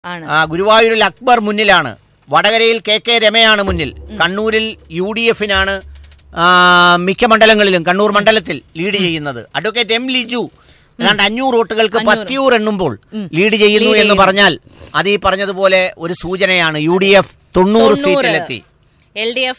ഗുരുവായൂരിൽ അക്ബർ മുന്നിലാണ്, വടകരയിൽ KK രമയാണ് മുന്നിൽ, കണ്ണൂരിൽ UDF-നാണ് മിക്ക മണ്ഡലങ്ങളിലും കണ്ണൂർ മണ്ഡലത്തിൽ ലീഡ് ചെയ്യുന്നത്. Advocate M. ലിജു ഏതാണ്ട് 500 വോട്ടുകൾക്ക് പത്തിയൂർ എണ്ണുമ്പോൾ ലീഡ് ചെയ്യുന്നു എന്ന് പറഞ്ഞാൽ അത് ഈ പറഞ്ഞതുപോലെ ഒരു സൂചനയാണ്. UDF 90 സീറ്റിലെത്തി, LDF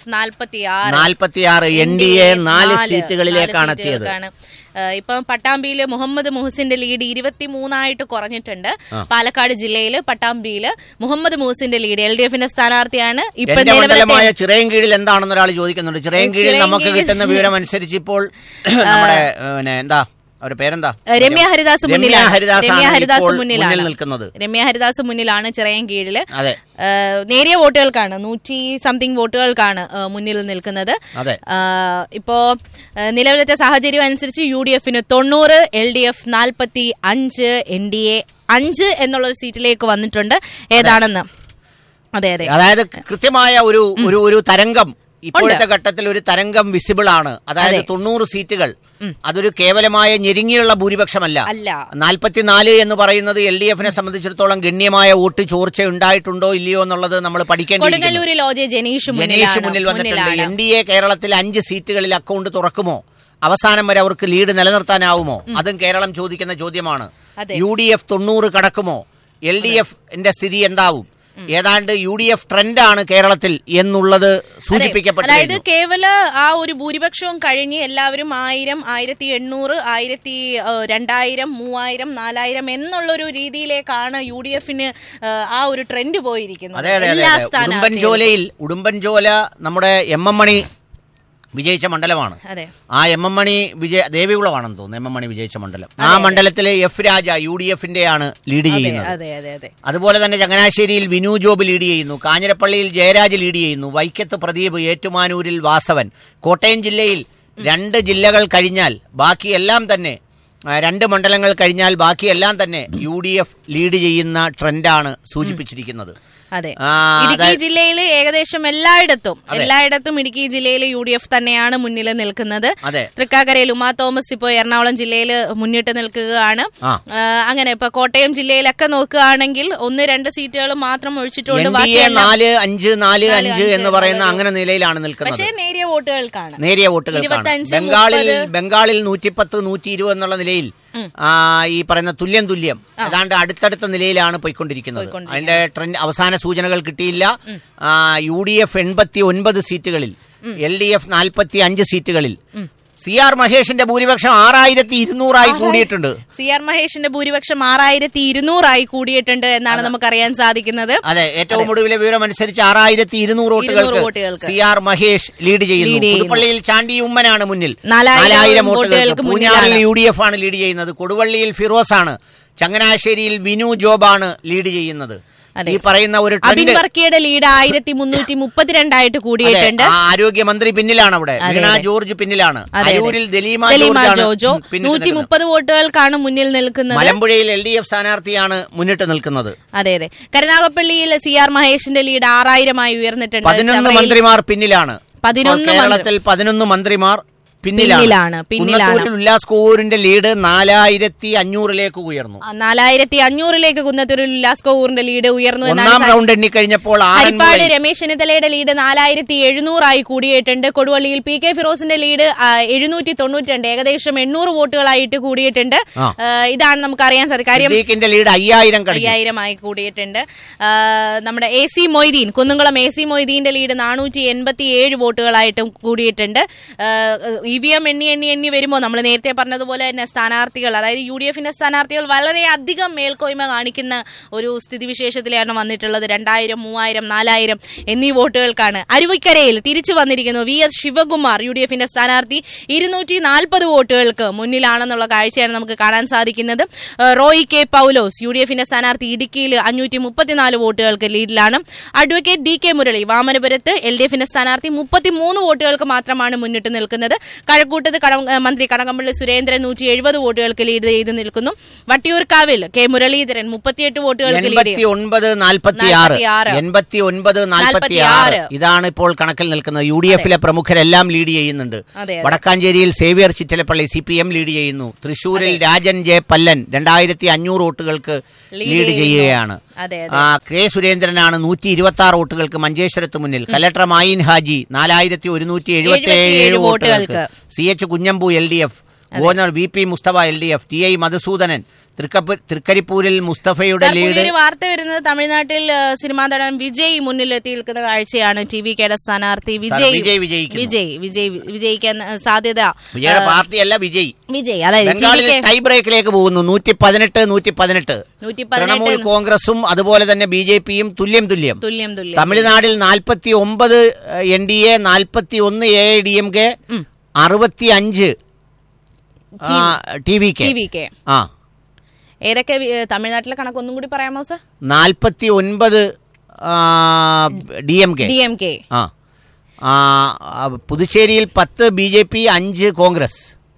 46, NDA 4 സീറ്റുകളിലേക്കാണ് എത്തിയത്. ഇപ്പം പട്ടാമ്പിയില് മുഹമ്മദ് മുഹസിന്റെ ലീഡ് 23 കുറഞ്ഞിട്ടുണ്ട്. പാലക്കാട് ജില്ലയില് പട്ടാമ്പിയില് മുഹമ്മദ് മുഹസിന്റെ ലീഡ് LDF-ന്റെ സ്ഥാനാർത്ഥിയാണ്. ഇപ്പൊ മണ്ഡലമായ ചിറയൻകീഴിൽ എന്താണെന്ന് ഒരാൾ ചോദിക്കുന്നുണ്ട്. ചിറയൻകീഴിൽ നമുക്ക് കിട്ടുന്ന വിവരം അനുസരിച്ച് ഇപ്പോൾ നമ്മുടെ എന്താ അവരുടെ പേരെന്താ, രമ്യ ഹരിദാസ് നിൽക്കുന്നത്. രമ്യ ഹരിദാസ് മുന്നിലാണ് ചിറയൻകീഴില്. നേരിയ വോട്ടുകൾക്കാണ്, 100 വോട്ടുകൾക്കാണ് മുന്നിൽ നിൽക്കുന്നത്. ഇപ്പോ നിലവിലത്തെ സാഹചര്യം അനുസരിച്ച് UDF-ന് 90, LDF 45, NDA 5 എന്നുള്ളൊരു സീറ്റിലേക്ക് വന്നിട്ടുണ്ട്. ഏതാണെന്ന് അതായത് കൃത്യമായ ഒരു തരംഗം ഇപ്പോഴത്തെ ഘട്ടത്തിൽ ഒരു തരംഗം വിസിബിൾ ആണ്. അതായത് 90 സീറ്റുകൾ അതൊരു കേവലമായ ഞെരുങ്ങിയുള്ള ഭൂരിപക്ഷമല്ല. 44 എന്ന് പറയുന്നത് LDF-നെ സംബന്ധിച്ചിടത്തോളം ഗണ്യമായ വോട്ട് ചോർച്ച ഉണ്ടായിട്ടുണ്ടോ ഇല്ലയോ എന്നുള്ളത് നമ്മൾ പഠിക്കേണ്ടതുണ്ട്. ജനീഷ് മുന്നിൽ വന്നിട്ടുണ്ട്. NDA കേരളത്തിൽ 5 സീറ്റുകളിൽ അക്കൗണ്ട് തുറക്കുമോ? അവസാനം വരെ അവർക്ക് ലീഡ് നിലനിർത്താനാവുമോ? അതും കേരളം ചോദിക്കുന്ന ചോദ്യമാണ്. UDF 90 കടക്കുമോ? LDF-ന്റെ സ്ഥിതി എന്താവും? ഏതാണ്ട് UDF ട്രെൻഡാണ് കേരളത്തിൽ എന്നുള്ളത് സൂചിപ്പിക്കപ്പെട്ടു. അതായത് കേവല ആ ഒരു ഭൂരിപക്ഷവും കഴിഞ്ഞ് എല്ലാവരും 1000, 1800, 2000, 3000, 4000 എന്നുള്ളൊരു രീതിയിലേക്കാണ് UDF-ന് ആ ഒരു ട്രെൻഡ് പോയിരിക്കുന്നത്. ഉടുമ്പൻചോല നമ്മുടെ MM മണി വിജയിച്ച മണ്ഡലമാണ്. ആ MM മണി ദേവികുളമാണെന്ന് തോന്നുന്നു MM മണി വിജയിച്ച മണ്ഡലം. ആ മണ്ഡലത്തിലെ F. രാജ UDF-ന്റെയാണ് ലീഡ് ചെയ്യുന്നത്. അതുപോലെ തന്നെ ചങ്ങനാശ്ശേരിയിൽ വിനു ജോബ് ലീഡ് ചെയ്യുന്നു, കാഞ്ഞിരപ്പള്ളിയിൽ ജയരാജ് ലീഡ് ചെയ്യുന്നു, വൈക്കത്ത് പ്രദീപ്, ഏറ്റുമാനൂരിൽ വാസവൻ. കോട്ടയം ജില്ലയിൽ 2 ജില്ലകൾ കഴിഞ്ഞാൽ ബാക്കിയെല്ലാം തന്നെ 2 മണ്ഡലങ്ങൾ കഴിഞ്ഞാൽ ബാക്കിയെല്ലാം തന്നെ UDF ലീഡ് ചെയ്യുന്ന ട്രെൻഡാണ് സൂചിപ്പിച്ചിരിക്കുന്നത്. ഇടുക്കി ജില്ലയിൽ ഏകദേശം എല്ലായിടത്തും ഇടുക്കി ജില്ലയിൽ UDF തന്നെയാണ് മുന്നിൽ നിൽക്കുന്നത്. തൃക്കാക്കരയിൽ ഉമാ തോമസ് ഇപ്പോൾ എറണാകുളം ജില്ലയിൽ മുന്നിട്ട് നിൽക്കുകയാണ്. അങ്ങനെ ഇപ്പൊ കോട്ടയം ജില്ലയിലൊക്കെ നോക്കുകയാണെങ്കിൽ 1-2 സീറ്റുകൾ മാത്രം ഒഴിച്ചിട്ടുണ്ട്. 4, 5, 4, 5 എന്ന് പറയുന്ന അങ്ങനെ നിലയിലാണ് നിൽക്കുന്നത്. പക്ഷേ നേരിയ വോട്ടുകൾക്കാണ്. ബംഗാളിൽ 110, 120 എന്നുള്ള നിലയിൽ ഈ പറയുന്ന തുല്യം ഏതാണ്ട് അടുത്തടുത്ത നിലയിലാണ് പോയിക്കൊണ്ടിരിക്കുന്നത്. അതിന്റെ ട്രെൻഡ് അവസാന സൂചനകൾ കിട്ടിയില്ല. UDF 89 സീറ്റുകളിൽ, LDF 45 സീറ്റുകളിൽ. CR മഹേഷിന്റെ ഭൂരിപക്ഷം 6200 കൂടിയിട്ടുണ്ട്. CR മഹേഷിന്റെ ഭൂരിപക്ഷം 6200 കൂടിയിട്ടുണ്ട് എന്നാണ് നമുക്കറിയാൻ സാധിക്കുന്നത്. അതെ, ഏറ്റവും ഒടുവിലെ വിവരം അനുസരിച്ച് 6200 വോട്ടുകൾക്ക് CR മഹേഷ് ലീഡ് ചെയ്യുന്നു. പുതുപ്പള്ളിയിൽ ചാണ്ടി ഉമ്മനാണ് മുന്നിൽ 4000 വോട്ടുകൾക്ക്. പൂഞ്ഞാറിൽ UDF ആണ് ലീഡ് ചെയ്യുന്നത്. കൊടുവള്ളിയിൽ ഫിറോസ് ആണ്. ചങ്ങനാശ്ശേരിയിൽ വിനു ജോബാണ് ലീഡ് ചെയ്യുന്നത്. ഈ പറയുന്ന ഒരു വർക്കിയുടെ ലീഡ് 1332 കൂടിയിട്ടുണ്ട്. ആരോഗ്യമന്ത്രി പിന്നിലാണ്, അവിടെ വീണ ജോർജ് പിന്നിലാണ്. അരൂരിൽ ദലീമ ജോർജ് 130 വോട്ടുകൾക്കാണ് മുന്നിൽ നിൽക്കുന്നത്. മലമ്പുഴയിൽ LDF സ്ഥാനാർത്ഥിയാണ് മുന്നിട്ട് നിൽക്കുന്നത്. അതെ. കരുനാഗപ്പള്ളിയിൽ CR മഹേഷിന്റെ ലീഡ് 6000 ഉയർന്നിട്ടുണ്ട്. 11 മന്ത്രിമാർ പിന്നിലാണ്. കേരളത്തിൽ 11 മന്ത്രിമാർ പിന്നിലാണ്. ഉല്ലാസ് കോവൂരിന്റെ ലീഡ് 4500 ഉയർന്നു. 4500 കുന്നത്തൂരിൽ ഉല്ലാസ് കോവൂരിന്റെ ലീഡ് ഉയർന്നു. ഒന്നാം റൗണ്ട് എണ്ണിക്കഴിഞ്ഞപ്പോൾ ഹരിപ്പാട് രമേശ് ചെന്നിത്തലയുടെ ലീഡ് 4700 കൂടിയിട്ടുണ്ട്. കൊടുവള്ളിയിൽ PK ഫിറോസിന്റെ ലീഡ് 792, ഏകദേശം 800 വോട്ടുകളായിട്ട് കൂടിയിട്ടുണ്ട്. ഇതാണ് നമുക്ക് അറിയാൻ സാധിക്കും. ലീഡ് 5000 കൂടിയിട്ടുണ്ട്. നമ്മുടെ AC Moideen, Kunnamkulam AC മൊയ്തീന്റെ lead 487 വോട്ടുകളായിട്ടും കൂടിയിട്ടുണ്ട്. EVM എണ്ണി വരുമ്പോൾ നമ്മൾ നേരത്തെ പറഞ്ഞതുപോലെ തന്നെ സ്ഥാനാർത്ഥികൾ, അതായത് UDF-ന്റെ സ്ഥാനാർത്ഥികൾ വളരെയധികം മേൽക്കോയ്മ കാണിക്കുന്ന ഒരു സ്ഥിതിവിശേഷത്തിലാണ് വന്നിട്ടുള്ളത്. 2000, 3000, 4000 എന്നീ വോട്ടുകൾക്കാണ്. അരുവിക്കരയിൽ തിരിച്ചു വന്നിരിക്കുന്നു VS ശിവകുമാർ, UDF-ന്റെ സ്ഥാനാർത്ഥി 240 വോട്ടുകൾക്ക് മുന്നിലാണെന്നുള്ള കാഴ്ചയാണ് നമുക്ക് കാണാൻ സാധിക്കുന്നത്. റോയി K. പൗലോസ്, UDF-ന്റെ സ്ഥാനാർത്ഥി, ഇടുക്കിയിൽ 534 വോട്ടുകൾക്ക് ലീഡിലാണ്. അഡ്വക്കേറ്റ് DK മുരളി, വാമനപുരത്ത് LDF-ന്റെ സ്ഥാനാർത്ഥി 33 വോട്ടുകൾക്ക് മാത്രമാണ് മുന്നിട്ട് നിൽക്കുന്നത്. കഴക്കൂട്ടത്ത് മന്ത്രി കടകംപള്ളി സുരേന്ദ്രൻ 170 വോട്ടുകൾക്ക് ലീഡ് ചെയ്ത് നിൽക്കുന്നു. വട്ടിയൂർക്കാവിൽ കെ മുരളീധരൻ 38 വോട്ടുകൾക്ക് ലീഡ് 89-46 ഇതാണ് ഇപ്പോൾ കണക്കിൽ നിൽക്കുന്നത്. UDF-ലെ പ്രമുഖരെല്ലാം ലീഡ് ചെയ്യുന്നുണ്ട്. വടക്കാഞ്ചേരിയിൽ സേവ്യർ ചിറ്റലപ്പള്ളി CPM ലീഡ് ചെയ്യുന്നു. തൃശൂരിൽ രാജൻ ജെ പല്ലൻ 2500 വോട്ടുകൾക്ക് ലീഡ് ചെയ്യുകയാണ്. കെ സുരേന്ദ്രനാണ് 126 വോട്ടുകൾക്ക് മഞ്ചേശ്വരത്ത് മുന്നിൽ. കലക്ടർ മായിൻ ഹാജി 4177 വോട്ടുകൾക്ക്. CH Kunhambu LDF, governor VP Mustafa LDF, TI Madhusoodanan. തൃക്കരിപ്പൂരിൽ മുസ്തഫയുടെ lead. വാർത്ത വരുന്നത് തമിഴ്നാട്ടിൽ സിനിമാ നടൻ വിജയ് മുന്നിലെത്തി നിൽക്കുന്ന കാഴ്ചയാണ്. TVKയുടെ സ്ഥാനാർത്ഥി വിജയിക്കാൻ സാധ്യത. പാർട്ടിയല്ല വിജയ്. അതായത് ടൈ ബ്രേക്കിലേക്ക് പോകുന്നു. 118. തൃണമൂൽ കോൺഗ്രസും അതുപോലെ തന്നെ BJPയും തുല്യം. തമിഴ്നാട്ടിൽ 49 NDA, 41 AIDMK, 65 TVK. ഏതൊക്കെ തമിഴ്നാട്ടിലെ കണക്കൊന്നും കൂടി പറയാമോ സർ? 49 DMK. പുതുച്ചേരിയിൽ 10 BJP, 5 കോൺഗ്രസ്.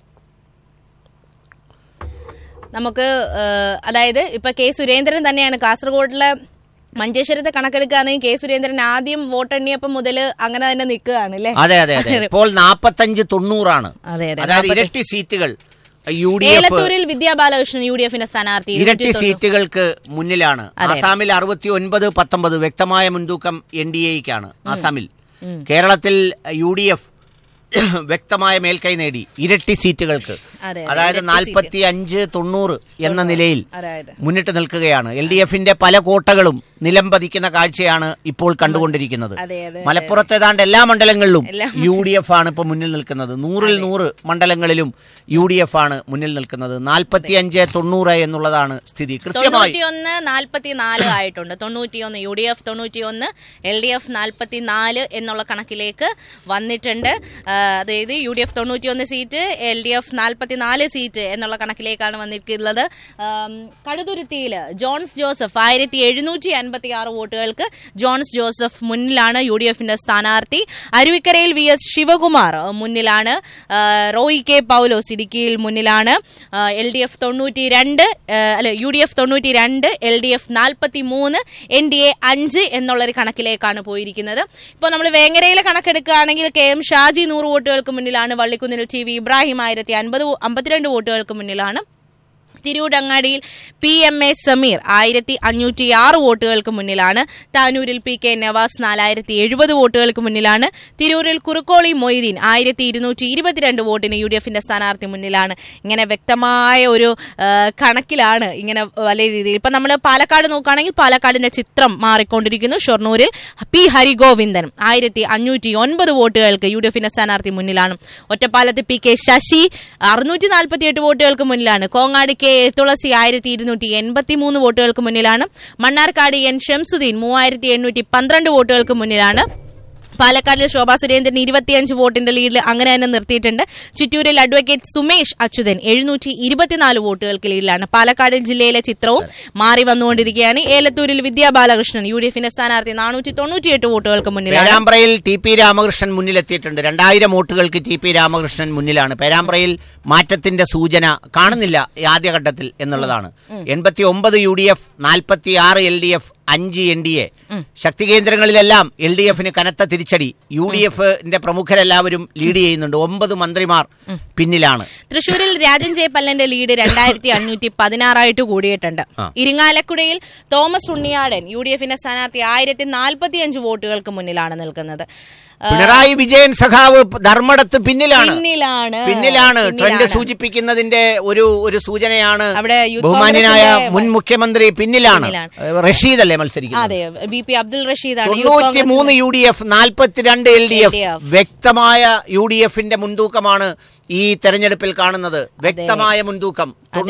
നമുക്ക് അതായത് ഇപ്പൊ കെ സുരേന്ദ്രൻ തന്നെയാണ് കാസർഗോഡിലെ മഞ്ചേശ്വരത്തെ കണക്കെടുക്കുകയാണെങ്കിൽ കെ സുരേന്ദ്രൻ ആദ്യം വോട്ടെണ്ണിയപ്പം മുതൽ അങ്ങനെ തന്നെ നിൽക്കുകയാണ് അല്ലേ? അതെ. ഇപ്പോൾ 45-90 അതായത് ഇരട്ടി സീറ്റുകൾ ഏലത്തൂരിൽ വിദ്യാ ബാലകൃഷ്ണൻ UDF-ന്റെ സ്ഥാനാർത്ഥി ഇരട്ടി സീറ്റുകൾക്ക് മുന്നിലാണ്. ആസാമിൽ 69-19 വ്യക്തമായ മുൻതൂക്കം NDA-ക്കാണ് ആസാമിൽ. കേരളത്തിൽ UDF വ്യക്തമായ മേൽക്കൈ നേടി ഇരട്ടി സീറ്റുകൾക്ക്. അതായത് 45-90 എന്ന നിലയിൽ മുന്നിട്ട് നിൽക്കുകയാണ്. LDF-ന്റെ പല കോട്ടകളും നിലംപതിക്കുന്ന കാഴ്ചയാണ് ഇപ്പോൾ കണ്ടുകൊണ്ടിരിക്കുന്നത്. മലപ്പുറത്ത് ഏതാണ്ട് എല്ലാ മണ്ഡലങ്ങളിലും UDF ആണ് ഇപ്പോൾ മുന്നിൽ നിൽക്കുന്നത്. 100-100 മണ്ഡലങ്ങളിലും UDF ആണ് മുന്നിൽ നിൽക്കുന്നത്. 45-90 എന്നുള്ളതാണ് സ്ഥിതി. കൃത്യമായി 91-44 ആയിട്ടുണ്ട്. 91 UDF 91, LDF 44 എന്നുള്ള കണക്കിലേക്ക് വന്നിട്ടുണ്ട്. അതായത് UDF 91 സീറ്റ്, LDF 44 സീറ്റ് എന്നുള്ള കണക്കിലേക്കാണ് വന്നിട്ടുള്ളത്. കടുതുരുത്തിയിൽ ജോൺസ് ജോസഫ് 1756 വോട്ടുകൾക്ക് ജോൺസ് ജോസഫ് മുന്നിലാണ്, UDF-ന്റെ സ്ഥാനാർത്ഥി. അരുവിക്കരയിൽ VS ശിവകുമാർ മുന്നിലാണ്. റോയി കെ പൗലോസ് ഇടുക്കിയിൽ മുന്നിലാണ്. UDF 92, LDF 43, NDA 5 എന്നുള്ളൊരു കണക്കിലേക്കാണ് പോയിരിക്കുന്നത്. ഇപ്പോൾ നമ്മൾ വേങ്ങരയിലെ കണക്കെടുക്കുകയാണെങ്കിൽ KM ഷാജി 100 വോട്ടുകൾക്ക് മുന്നിലാണ്. വള്ളിക്കുന്നിൽ TV ഇബ്രാഹിം 1052 വോട്ടുകൾക്ക് മുന്നിലാണ്. തിരൂരങ്ങാടിയിൽ PMA സമീർ 1506 വോട്ടുകൾക്ക് മുന്നിലാണ്. താനൂരിൽ PK നവാസ് 4070 വോട്ടുകൾക്ക് മുന്നിലാണ്. തിരൂരിൽ കുറുക്കോളി മൊയ്തീൻ 1222 വോട്ടിന് UDF-ന്റെ സ്ഥാനാർത്ഥി മുന്നിലാണ്. ഇങ്ങനെ വ്യക്തമായ ഒരു കണക്കിലാണ് ഇങ്ങനെ വലിയ രീതിയിൽ. ഇപ്പൊ നമ്മൾ പാലക്കാട് നോക്കുകയാണെങ്കിൽ പാലക്കാടിന്റെ ചിത്രം മാറിക്കൊണ്ടിരിക്കുന്നു. ഷൊർണൂരിൽ P ഹരിഗോവിന്ദൻ 1509 വോട്ടുകൾക്ക് UDF-ന്റെ സ്ഥാനാർത്ഥി മുന്നിലാണ്. ഒറ്റപ്പാലത്ത് PK ശശി 648 വോട്ടുകൾക്ക് മുന്നിലാണ്. കോങ്ങാട് K തുളസി 1283 വോട്ടുകൾക്ക് മുന്നിലാണ്. മണ്ണാർക്കാട് N ഷംസുദ്ദീൻ 3812 വോട്ടുകൾക്ക് മുന്നിലാണ്. പാലക്കാടിൽ ശോഭാ സുരേന്ദ്രൻ 25 വോട്ടിന്റെ ലീഡിൽ അങ്ങനെ തന്നെ നിർത്തിയിട്ടുണ്ട്. ചിറ്റൂരിൽ അഡ്വക്കേറ്റ് സുമേഷ് അച്യുതൻ 724 വോട്ടുകൾക്ക് ലീഡിലാണ്. പാലക്കാട് ജില്ലയിലെ ചിത്രവും മാറി വന്നുകൊണ്ടിരിക്കുകയാണ്. ഏലത്തൂരിൽ വിദ്യാ ബാലകൃഷ്ണൻ UDF-ന്റെ സ്ഥാനാർത്ഥി 498 വോട്ടുകൾക്ക് മുന്നിലാണ്. പേരാമ്പ്രയിൽ TP രാമകൃഷ്ണൻ മുന്നിലെത്തിയിട്ടുണ്ട്. 2000 വോട്ടുകൾക്ക് TP രാമകൃഷ്ണൻ മുന്നിലാണ്. പേരാമ്പ്രയിൽ മാറ്റത്തിന്റെ സൂചന കാണുന്നില്ല ആദ്യഘട്ടത്തിൽ എന്നുള്ളതാണ്. 89 UDF, 46 LDF, 5 NDA. ശക്തി കേന്ദ്രങ്ങളിലെല്ലാം LDF-ന് കനത്ത തിരിച്ചടി. UDF-ന്റെ പ്രമുഖരെല്ലാവരും ലീഡ് ചെയ്യുന്നുണ്ട്. 9 മന്ത്രിമാർ പിന്നിലാണ്. തൃശൂരിൽ രാജൻ ജെ പല്ലന്റെ ലീഡ് 2516 ആയിട്ട് കൂടിയിട്ടുണ്ട്. ഇരിങ്ങാലക്കുടയിൽ തോമസ് ഉണ്ണിയാടൻ UDF-ന്റെ സ്ഥാനാർത്ഥി 1045 വോട്ടുകൾക്ക് മുന്നിലാണ് നിൽക്കുന്നത്. പിണറായി വിജയൻ സഖാവ് ധർമ്മടത്ത് പിന്നിലാണ്. ട്രെൻഡ് സൂചിപ്പിക്കുന്നതിന്റെ ഒരു സൂചനയാണ്. ബഹുമാന്യനായ മുൻ മുഖ്യമന്ത്രി പിന്നിലാണ്. റഷീദ് അല്ലേ മത്സരിക്കുന്നത്? BP അബ്ദുൾ റഷീദാണ്. 93 UDF, 42 LDF. വ്യക്തമായ UDF-ന്റെ മുൻതൂക്കമാണ് ഈ തെരഞ്ഞെടുപ്പിൽ കാണുന്നത്. വ്യക്തമായ മുൻതൂക്കം.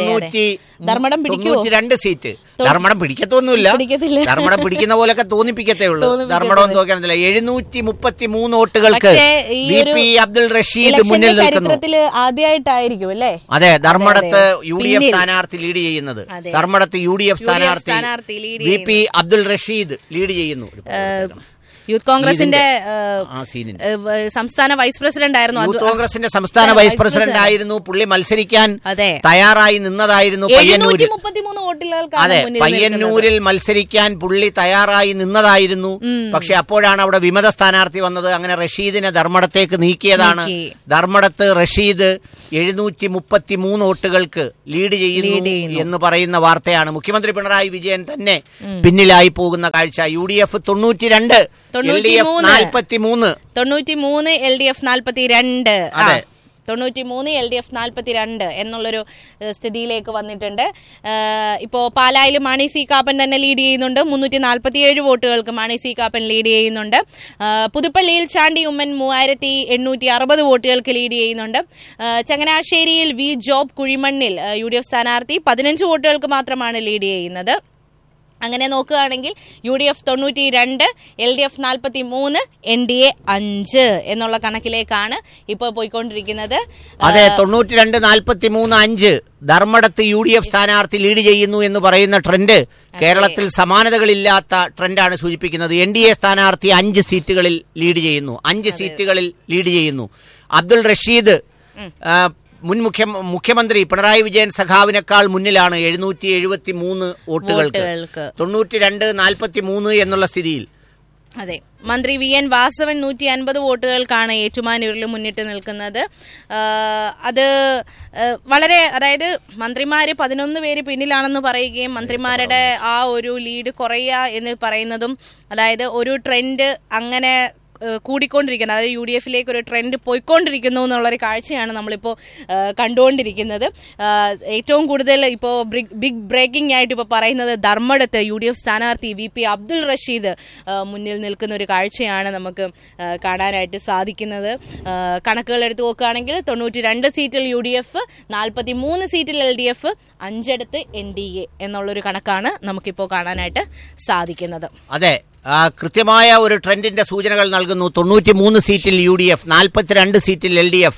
92 സീറ്റ്. ധർമ്മടം പിടിക്കത്തൊന്നുമില്ല. ധർമ്മടം പിടിക്കുന്ന പോലൊക്കെ തോന്നിപ്പിക്കത്തേ ഉള്ളൂ. ധർമ്മടം നോക്കാനില്ല. 733 വോട്ടുകൾക്ക് BP അബ്ദുൾ റഷീദ് മുന്നിൽ നിൽക്കുന്നു. ആദ്യമായിട്ടായിരിക്കും അല്ലേ? അതെ, ധർമ്മടത്ത് UDF സ്ഥാനാർത്ഥി ലീഡ് ചെയ്യുന്നത്. ധർമ്മടത്ത് UDF സ്ഥാനാർത്ഥി BP അബ്ദുൾ റഷീദ് ലീഡ് ചെയ്യുന്നു. യൂത്ത് കോൺഗ്രസിന്റെ സംസ്ഥാന വൈസ് പ്രസിഡന്റ് ആയിരുന്നു. യൂത്ത് കോൺഗ്രസിന്റെ സംസ്ഥാന വൈസ് പ്രസിഡന്റ് ആയിരുന്നു. പുള്ളി മത്സരിക്കാൻ തയ്യാറായി നിന്നതായിരുന്നു. അതെ, പയ്യന്നൂരിൽ മത്സരിക്കാൻ പുള്ളി തയ്യാറായി നിന്നതായിരുന്നു. പക്ഷെ അപ്പോഴാണ് അവിടെ വിമത സ്ഥാനാർത്ഥി വന്നത്. അങ്ങനെ റഷീദിനെ ധർമ്മടത്തേക്ക് നീക്കിയതാണ്. ധർമ്മടത്ത് റഷീദ് 733 വോട്ടുകൾക്ക് ലീഡ് ചെയ്യുന്നു എന്ന് പറയുന്ന വാർത്തയാണ്. മുഖ്യമന്ത്രി പിണറായി വിജയൻ തന്നെ പിന്നിലായി പോകുന്ന കാഴ്ച. UDF 92, LDF 43. 93 LDF 42. 93 LDF 42 എന്നുള്ളൊരു സ്ഥിതിയിലേക്ക് വന്നിട്ടുണ്ട്. ഇപ്പോ പാലായിൽ മാണി സി കാപ്പൻ തന്നെ ലീഡ് ചെയ്യുന്നുണ്ട്. 347 വോട്ടുകൾക്ക് മാണി സി കാപ്പൻ ലീഡ് ചെയ്യുന്നുണ്ട്. പുതുപ്പള്ളിയിൽ ചാണ്ടി ഉമ്മൻ 3860 വോട്ടുകൾക്ക് ലീഡ് ചെയ്യുന്നുണ്ട്. ചങ്ങനാശ്ശേരിയിൽ വി ജോബ് കുഴിമണ്ണിൽ UDF സ്ഥാനാർത്ഥി 15 വോട്ടുകൾക്ക് മാത്രമാണ് ലീഡ് ചെയ്യുന്നത്. അങ്ങനെ നോക്കുകയാണെങ്കിൽ UDF 92, LDF 43, NDA 5 എന്നുള്ള കണക്കിലേക്കാണ് ഇപ്പോൾ പോയിക്കൊണ്ടിരിക്കുന്നത്. അതെ, 92, 43, 5 ധർമ്മടത്ത് UDF സ്ഥാനാർത്ഥി ലീഡ് ചെയ്യുന്നു എന്ന് പറയുന്ന ട്രെൻഡ് കേരളത്തിൽ സമാനതകളില്ലാത്ത ട്രെൻഡാണ് സൂചിപ്പിക്കുന്നത്. NDA സ്ഥാനാർത്ഥി 5 സീറ്റുകളിൽ ലീഡ് ചെയ്യുന്നു. 5 സീറ്റുകളിൽ ലീഡ് ചെയ്യുന്നു. അബ്ദുൾ റഷീദ് മുൻ മുഖ്യമന്ത്രി പിണറായി വിജയൻ സഖാവിനേക്കാൾ മുന്നിലാണ് 773 വോട്ടുകൾക്ക്. 92, 43 എന്നുള്ള സ്ഥിതിയിൽ. അതെ, മന്ത്രി VN വാസവൻ 150 വോട്ടുകൾക്കാണ് ഏറ്റുമാനൂരിൽ മുന്നിട്ട് നിൽക്കുന്നത്. അത് വളരെ, അതായത് മന്ത്രിമാര് 11 പേര് പിന്നിലാണെന്ന് പറയുകയും മന്ത്രിമാരുടെ ആ ഒരു ലീഡ് കുറയുക എന്ന് പറയുന്നതും, അതായത് ഒരു ട്രെൻഡ് അങ്ങനെ കൂടിക്കൊണ്ടിരിക്കുന്നത്, അതായത് UDFിലേക്ക് ഒരു ട്രെൻഡ് പോയിക്കൊണ്ടിരിക്കുന്നു എന്നുള്ളൊരു കാഴ്ചയാണ് നമ്മളിപ്പോൾ കണ്ടുകൊണ്ടിരിക്കുന്നത്. ഏറ്റവും കൂടുതൽ ഇപ്പോൾ ബിഗ് ബ്രേക്കിംഗ് ആയിട്ട് ഇപ്പോൾ പറയുന്നത് ധർമ്മടത്ത് UDF സ്ഥാനാർത്ഥി VP അബ്ദുൾ റഷീദ് മുന്നിൽ നിൽക്കുന്ന ഒരു കാഴ്ചയാണ് നമുക്ക് കാണാനായിട്ട് സാധിക്കുന്നത്. കണക്കുകൾ എടുത്തു നോക്കുകയാണെങ്കിൽ 92 സീറ്റിൽ UDF, 43 സീറ്റിൽ LDF, 5 NDA എന്നുള്ളൊരു കണക്കാണ് നമുക്കിപ്പോൾ കാണാനായിട്ട് സാധിക്കുന്നത്. അതെ, കൃത്യമായ ഒരു ട്രെൻഡിന്റെ സൂചനകൾ നൽകുന്നു. 93 സീറ്റിൽ UDF, 42 സീറ്റിൽ LDF.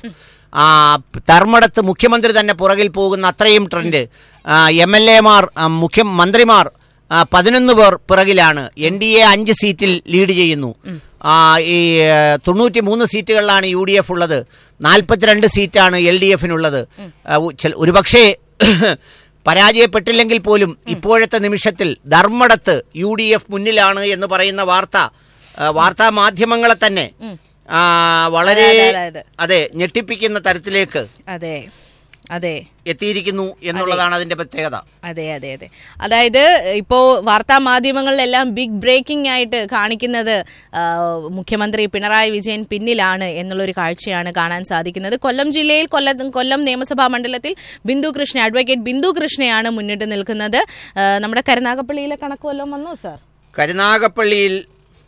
ധർമ്മടത്ത് മുഖ്യമന്ത്രി തന്നെ പുറകിൽ പോകുന്ന അത്രയും ട്രെൻഡ്. MLA-മാർ, മന്ത്രിമാർ 11 പേർ പിറകിലാണ്. NDA 5 സീറ്റിൽ ലീഡ് ചെയ്യുന്നു. ഈ 93 സീറ്റുകളിലാണ് UDF ഉള്ളത്. 42 സീറ്റാണ് LDFിനുള്ളത്. ഒരുപക്ഷേ പരാജയപ്പെട്ടില്ലെങ്കിൽ പോലും ഇപ്പോഴത്തെ നിമിഷത്തിൽ ധർമ്മടത്ത് UDF മുന്നിലാണ് എന്ന് പറയുന്ന വാർത്താ മാധ്യമങ്ങളെ തന്നെ വളരെ ഞെട്ടിപ്പിക്കുന്ന തരത്തിലേക്ക് എത്തിയിരിക്കുന്നു എന്നുള്ളതാണ് അതിന്റെ പ്രത്യേകത. അതെ, അതായത് ഇപ്പോ വാർത്താ മാധ്യമങ്ങളിലെല്ലാം ബിഗ് ബ്രേക്കിംഗ് ആയിട്ട് കാണിക്കുന്നത് മുഖ്യമന്ത്രി പിണറായി വിജയൻ പിന്നിലാണ് എന്നുള്ളൊരു കാഴ്ചയാണ് കാണാൻ സാധിക്കുന്നത്. കൊല്ലം ജില്ലയിൽ കൊല്ലം നിയമസഭാ മണ്ഡലത്തിൽ അഡ്വക്കേറ്റ് ബിന്ദു കൃഷ്ണയാണ് മുന്നിട്ട് നിൽക്കുന്നത്. നമ്മുടെ കരുനാഗപ്പള്ളിയിലെ കണക്ക് വല്ലതും വന്നോ സാർ? കരുനാഗപ്പള്ളിയിൽ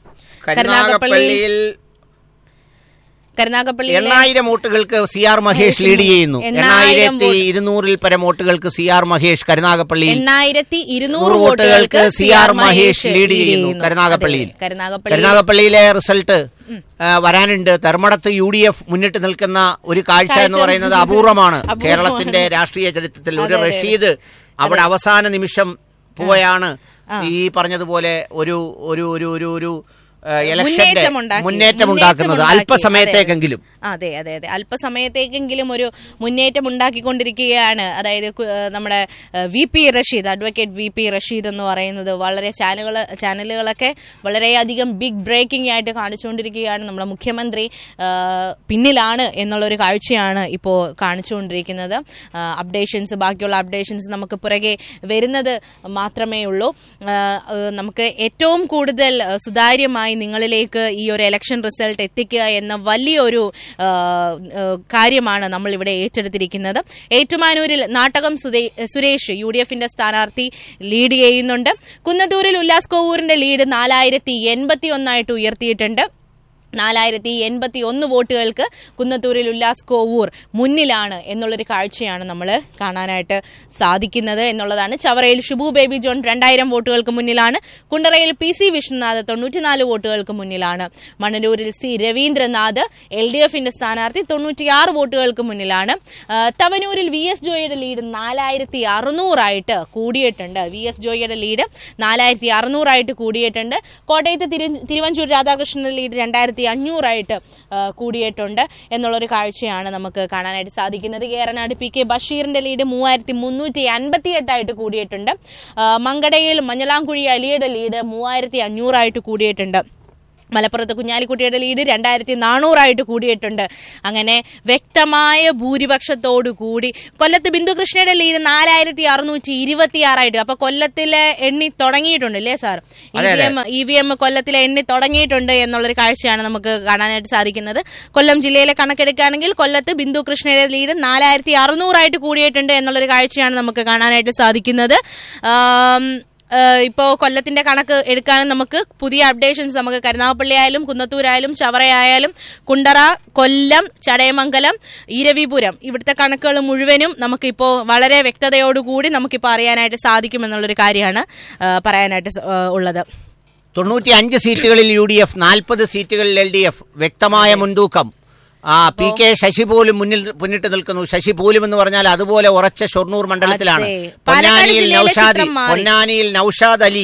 8,000 വോട്ടുകൾക്ക് CR മഹേഷ് ലീഡ് ചെയ്യുന്നു. 8,200 പരം വോട്ടുകൾക്ക് CR മഹേഷ് കരുനാഗപ്പള്ളിയിൽ. 8,200 വോട്ടുകൾക്ക് CR മഹേഷ് ലീഡ് ചെയ്യുന്നു കരുനാഗപ്പള്ളിയിൽ. കരുനാഗപ്പള്ളിയിലെ റിസൾട്ട് വരാനുണ്ട്. ധർമ്മടത്ത് UDF മുന്നിട്ട് നിൽക്കുന്ന ഒരു കാഴ്ച എന്ന് പറയുന്നത് അപൂർവമാണ് കേരളത്തിന്റെ രാഷ്ട്രീയ ചരിത്രത്തിൽ. ഒരു റഷീദ് അവിടെ അവസാന നിമിഷം പോയാണ് ഈ പറഞ്ഞതുപോലെ ഒരു മുന്നേറ്റം ഉണ്ടാക്കുന്നത് അല്പസമയത്തേക്കെങ്കിലും. അതെ, അല്പസമയത്തേക്കെങ്കിലും ഒരു മുന്നേറ്റം ഉണ്ടാക്കിക്കൊണ്ടിരിക്കുകയാണ്. അതായത് നമ്മുടെ അഡ്വക്കേറ്റ് VP റഷീദ് എന്ന് പറയുന്നത് വളരെ ചാനലുകളൊക്കെ വളരെയധികം ബിഗ് ബ്രേക്കിംഗ് ആയിട്ട് കാണിച്ചുകൊണ്ടിരിക്കുകയാണ്. നമ്മുടെ മുഖ്യമന്ത്രി പിന്നിലാണ് എന്നുള്ളൊരു കാഴ്ചയാണ് ഇപ്പോൾ കാണിച്ചുകൊണ്ടിരിക്കുന്നത്. ബാക്കിയുള്ള അപ്ഡേഷൻസ് നമുക്ക് പുറകെ വരുന്നത് മാത്രമേ ഉള്ളൂ. നമുക്ക് ഏറ്റവും കൂടുതൽ സുതാര്യമായി നിങ്ങളിലേക്ക് ഈ ഒരു ഇലക്ഷൻ റിസൾട്ട് എത്തിക്കുക എന്ന വലിയൊരു കാര്യമാണ് നമ്മൾ ഇവിടെ ഏറ്റെടുത്തിരിക്കുന്നത്. ഏറ്റുമാനൂരിൽ നാട്ടകം സുരേഷ് UDFിന്റെ സ്ഥാനാർത്ഥി ലീഡ് ചെയ്യുന്നുണ്ട്. കുന്നത്തൂരിൽ ഉല്ലാസ് കോവൂരിന്റെ ലീഡ് 4,081 ആയിട്ട് ഉയർത്തിയിട്ടുണ്ട്. 4081 വോട്ടുകൾക്ക് കുന്നത്തൂരിൽ ഉല്ലാസ് കോവൂർ മുന്നിലാണ് എന്നുള്ളൊരു കാഴ്ചയാണ് നമ്മൾ കാണാനായിട്ട് സാധിക്കുന്നത് എന്നുള്ളതാണ്. ചവറയിൽ ഷിബു ബേബി ജോൺ 2000 വോട്ടുകൾക്ക് മുന്നിലാണ്. കുണ്ടറയിൽ PC വിഷ്ണുനാഥ് 94 വോട്ടുകൾക്ക് മുന്നിലാണ്. മണലൂരിൽ C രവീന്ദ്രനാഥ് LDFന്റെ സ്ഥാനാർത്ഥി 96 വോട്ടുകൾക്ക് മുന്നിലാണ്. തവനൂരിൽ VS ജോയിയുടെ ലീഡ് 4600 ആയിട്ട് കൂടിയിട്ടുണ്ട്. VS ജോയിയുടെ ലീഡ് 4600 ആയിട്ട് കൂടിയിട്ടുണ്ട്. കോട്ടയത്ത് തിരുവഞ്ചൂർ രാധാകൃഷ്ണന്റെ ലീഡ് 2500 ആയിട്ട് കൂടിയിട്ടുണ്ട് എന്നുള്ളൊരു കാഴ്ചയാണ് നമുക്ക് കാണാനായിട്ട് സാധിക്കുന്നത്. ഏറനാട് PK ബഷീറിന്റെ ലീഡ് 3358 ആയിട്ട് കൂടിയിട്ടുണ്ട്. മങ്കടയിൽ മഞ്ഞളാംകുഴി അലിയുടെ ലീഡ് 3500 ആയിട്ട് കൂടിയിട്ടുണ്ട്. മലപ്പുറത്ത് കുഞ്ഞാലിക്കുട്ടിയുടെ ലീഡ് 2400 ആയിട്ട് കൂടിയിട്ടുണ്ട്. അങ്ങനെ വ്യക്തമായ ഭൂരിപക്ഷത്തോടുകൂടി കൊല്ലത്ത് ബിന്ദുകൃഷ്ണയുടെ ലീഡ് 4626 ആയിട്ട്. അപ്പൊ കൊല്ലത്തിലെ എണ്ണി തുടങ്ങിയിട്ടുണ്ട് അല്ലേ സാർ? EVM കൊല്ലത്തിലെ എണ്ണി തുടങ്ങിയിട്ടുണ്ട് എന്നുള്ളൊരു കാഴ്ചയാണ് നമുക്ക് കാണാനായിട്ട് സാധിക്കുന്നത്. കൊല്ലം ജില്ലയിലെ കണക്കെടുക്കുകയാണെങ്കിൽ കൊല്ലത്ത് ബിന്ദുകൃഷ്ണയുടെ ലീഡ് 4600 ആയിട്ട് കൂടിയിട്ടുണ്ട് എന്നുള്ളൊരു കാഴ്ചയാണ് നമുക്ക് കാണാനായിട്ട് സാധിക്കുന്നത്. ഇപ്പോ കൊല്ലത്തിന്റെ കണക്ക് എടുക്കുകയാണെങ്കിൽ നമുക്ക് പുതിയ അപ്ഡേഷൻസ് നമുക്ക് കരുനാഗപ്പള്ളി ആയാലും കുന്നത്തൂരായാലും ചവറയായാലും കുണ്ടറ, കൊല്ലം, ചടയമംഗലം, ഇരവിപുരം ഇവിടുത്തെ കണക്കുകൾ മുഴുവനും നമുക്കിപ്പോൾ വളരെ വ്യക്തതയോടുകൂടി നമുക്കിപ്പോൾ അറിയാനായിട്ട് സാധിക്കുമെന്നുള്ളൊരു കാര്യമാണ് പറയാനായിട്ട് ഉള്ളത്. 95 സീറ്റുകളിൽ UDF, 40 സീറ്റുകളിൽ LDF. വ്യക്തമായ മുൻതൂക്കം. PK ശശി പോലും മുന്നിട്ട് നിൽക്കുന്നു. ശശി പോലും എന്ന് പറഞ്ഞാൽ അതുപോലെ ഉറച്ച ഷൊർണൂർ മണ്ഡലത്തിലാണ്. പൊന്നാനിയിൽ നൌഷാദ് അലി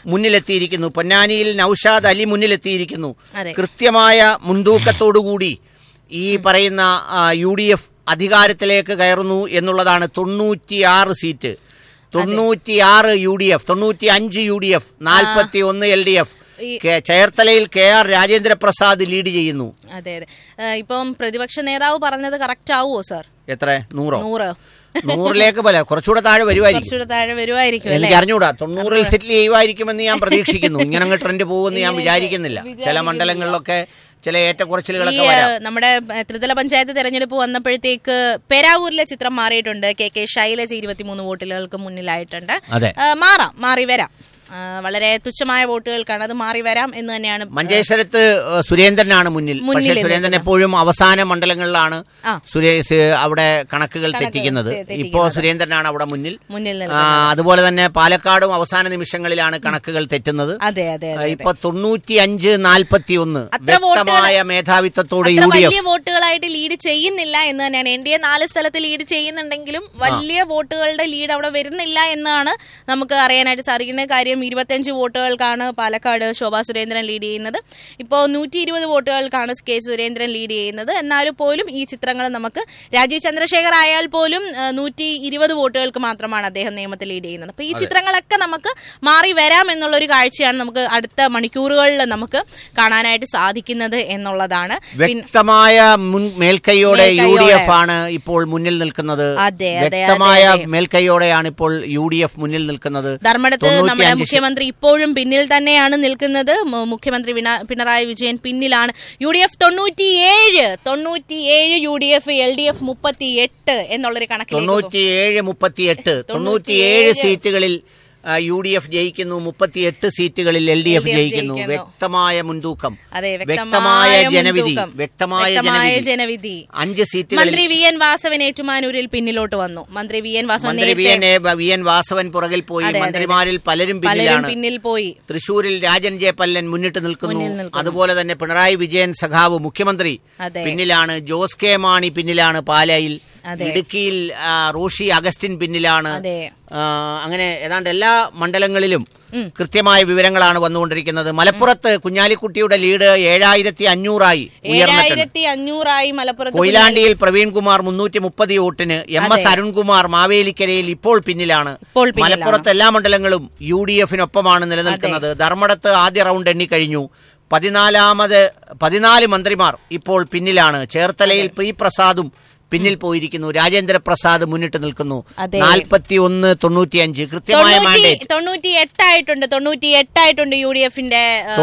മുന്നിലെത്തിയിരിക്കുന്നു. കൃത്യമായ മുൻതൂക്കത്തോടുകൂടി ഈ പറയുന്ന UDF അധികാരത്തിലേക്ക് കയറുന്നു എന്നുള്ളതാണ്. 96 സീറ്റ്, 96 UDF, 95 UDF, 41 LDF. ചേർത്തലയിൽ KR രാജേന്ദ്രപ്രസാദ് ലീഡ് ചെയ്യുന്നു. അതെ അതെ. ഇപ്പം പ്രതിപക്ഷ നേതാവ് പറഞ്ഞത് കറക്റ്റ് ആവുമോ സാർ? എത്ര? 100ലേക്ക് പോലെ കുറച്ചുകൂടെ താഴെ വരുമായിരിക്കും. എനിക്ക് അറിഞ്ഞൂടാ. 90-ൽ സെറ്റിൽ ചെയ്യുമായിരിക്കുമെന്ന് ഞാൻ പ്രതീക്ഷിക്കുന്നു. ഇങ്ങനെ അങ്ങ് ട്രെൻഡ് പോകുമെന്ന് ഞാൻ വിചാരിക്കുന്നില്ല. ചില മണ്ഡലങ്ങളിലൊക്കെ ചില ഏറ്റക്കുറച്ചിലുകളൊക്കെ വരാം. നമ്മുടെ ത്രിതല പഞ്ചായത്ത് തെരഞ്ഞെടുപ്പ് വന്നപ്പോഴത്തേക്ക് പേരാവൂരിലെ ചിത്രം മാറിയിട്ടുണ്ട്. KK ശൈലജ 23 വോട്ടുകൾക്ക് മുന്നിലായിട്ടുണ്ട്. മാറി വരാം. വളരെ തുച്ഛമായ വോട്ടുകൾക്കാണ് അത് മാറി വരാം എന്ന് തന്നെയാണ്. മഞ്ചേശ്വരത്ത് സുരേന്ദ്രനാണ് മുന്നിൽ. പക്ഷേ സുരേന്ദ്രൻ എപ്പോഴും അവസാന മണ്ഡലങ്ങളിലാണ് അവിടെ കണക്കുകൾ തെറ്റിക്കുന്നത്. ഇപ്പോ സുരേന്ദ്രനാണ് അവിടെ മുന്നിൽ. അതുപോലെ തന്നെ പാലക്കാടും അവസാന നിമിഷങ്ങളിലാണ് കണക്കുകൾ തെറ്റുന്നത്. ഇപ്പൊ 95-41 വ്യക്തമായ മേധാവിത്വത്തോടെ വലിയ വോട്ടുകളായിട്ട് ലീഡ് ചെയ്യുന്നില്ല എന്ന് തന്നെയാണ്. NDA 4 സ്ഥലത്ത് ലീഡ് ചെയ്യുന്നുണ്ടെങ്കിലും വലിയ വോട്ടുകളുടെ ലീഡ് അവിടെ വരുന്നില്ല എന്നാണ് നമുക്ക് അറിയാനായിട്ട് സാധിക്കുന്ന കാര്യം. 25 വോട്ടുകൾക്കാണ് പാലക്കാട് ശോഭാ സുരേന്ദ്രൻ ലീഡ് ചെയ്യുന്നത്. ഇപ്പോൾ 120 വോട്ടുകൾക്കാണ് K സുരേന്ദ്രൻ ലീഡ് ചെയ്യുന്നത്. എന്നാലും പോലും ഈ ചിത്രങ്ങൾ നമുക്ക് രാജീവ് ചന്ദ്രശേഖർ ആയാൽ പോലും 120 വോട്ടുകൾക്ക് മാത്രമാണ് അദ്ദേഹം നിയമത്തിൽ ലീഡ് ചെയ്യുന്നത്. അപ്പൊ ഈ ചിത്രങ്ങളൊക്കെ നമുക്ക് മാറി വരാം എന്നുള്ളൊരു കാഴ്ചയാണ് നമുക്ക് അടുത്ത മണിക്കൂറുകളിൽ നമുക്ക് കാണാനായിട്ട് സാധിക്കുന്നത് എന്നുള്ളതാണ്. വ്യക്തമായ മേൽക്കൈയോടെ UDF ആണ് ഇപ്പോൾ മുന്നിൽ നിൽക്കുന്നത്. വ്യക്തമായ മേൽക്കൈയോടെയാണ് ഇപ്പോൾ UDF മുന്നിൽ നിൽക്കുന്നത്. ധർമ്മടത്ത് നമ്മുടെ മുഖ്യമന്ത്രി ഇപ്പോഴും പിന്നിൽ തന്നെയാണ് നിൽക്കുന്നത്. മുഖ്യമന്ത്രി പിണറായി വിജയൻ പിന്നിലാണ്. UDF 97 UDF, LDF 38 എന്നുള്ളൊരു കണക്കിൽ 97 സീറ്റുകളിൽ UDF ജയിക്കുന്നു, 38 സീറ്റുകളിൽ LDF ജയിക്കുന്നു. വ്യക്തമായ മുൻതൂക്കം, വ്യക്തമായ ജനവിധി. 5 സീറ്റുകളിൽ മന്ത്രി VN വാസവൻ ഏറ്റുമാനൂരിൽ പിന്നിലോട്ട് വന്നു. മന്ത്രി VN വാസവൻ പുറകിൽ പോയി. മന്ത്രിമാരിൽ പലരും പിന്നിൽ പോയി. തൃശൂരിൽ രാജൻ ജെ പല്ലൻ മുന്നിട്ട് നിൽക്കുന്നു. അതുപോലെ തന്നെ പിണറായി വിജയൻ സഖാവ് മുഖ്യമന്ത്രി പിന്നിലാണ്. ജോസ് കെ മാണി പിന്നിലാണ് പാലായിൽ. ഇടുക്കിയിൽ റോഷി അഗസ്റ്റിൻ പിന്നിലാണ്. അങ്ങനെ ഏതാണ്ട് എല്ലാ മണ്ഡലങ്ങളിലും കൃത്യമായ വിവരങ്ങളാണ് വന്നുകൊണ്ടിരിക്കുന്നത്. മലപ്പുറത്ത് കുഞ്ഞാലിക്കുട്ടിയുടെ ലീഡ് 7500 ഉയർന്നിട്ടുണ്ട്. കൊയിലാണ്ടിയിൽ പ്രവീൺകുമാർ 330 വോട്ടിന്. MS അരുൺകുമാർ മാവേലിക്കരയിൽ ഇപ്പോൾ പിന്നിലാണ്. മലപ്പുറത്ത് എല്ലാ മണ്ഡലങ്ങളും UDFനൊപ്പമാണ് നിലനിൽക്കുന്നത്. ധർമ്മടത്ത് ആദ്യ റൗണ്ട് എണ്ണിക്കഴിഞ്ഞു. 14 മന്ത്രിമാർ ഇപ്പോൾ പിന്നിലാണ്. ചേർത്തലയിൽ പി പ്രസാദും പിന്നിൽ പോയിരിക്കുന്നു. രാജേന്ദ്രപ്രസാദ് മുന്നിട്ട് നിൽക്കുന്നു. 41-95 കൃത്യമായ മാൻഡേറ്റ്. 98 ആയിട്ടുണ്ട് UDFന്റെ.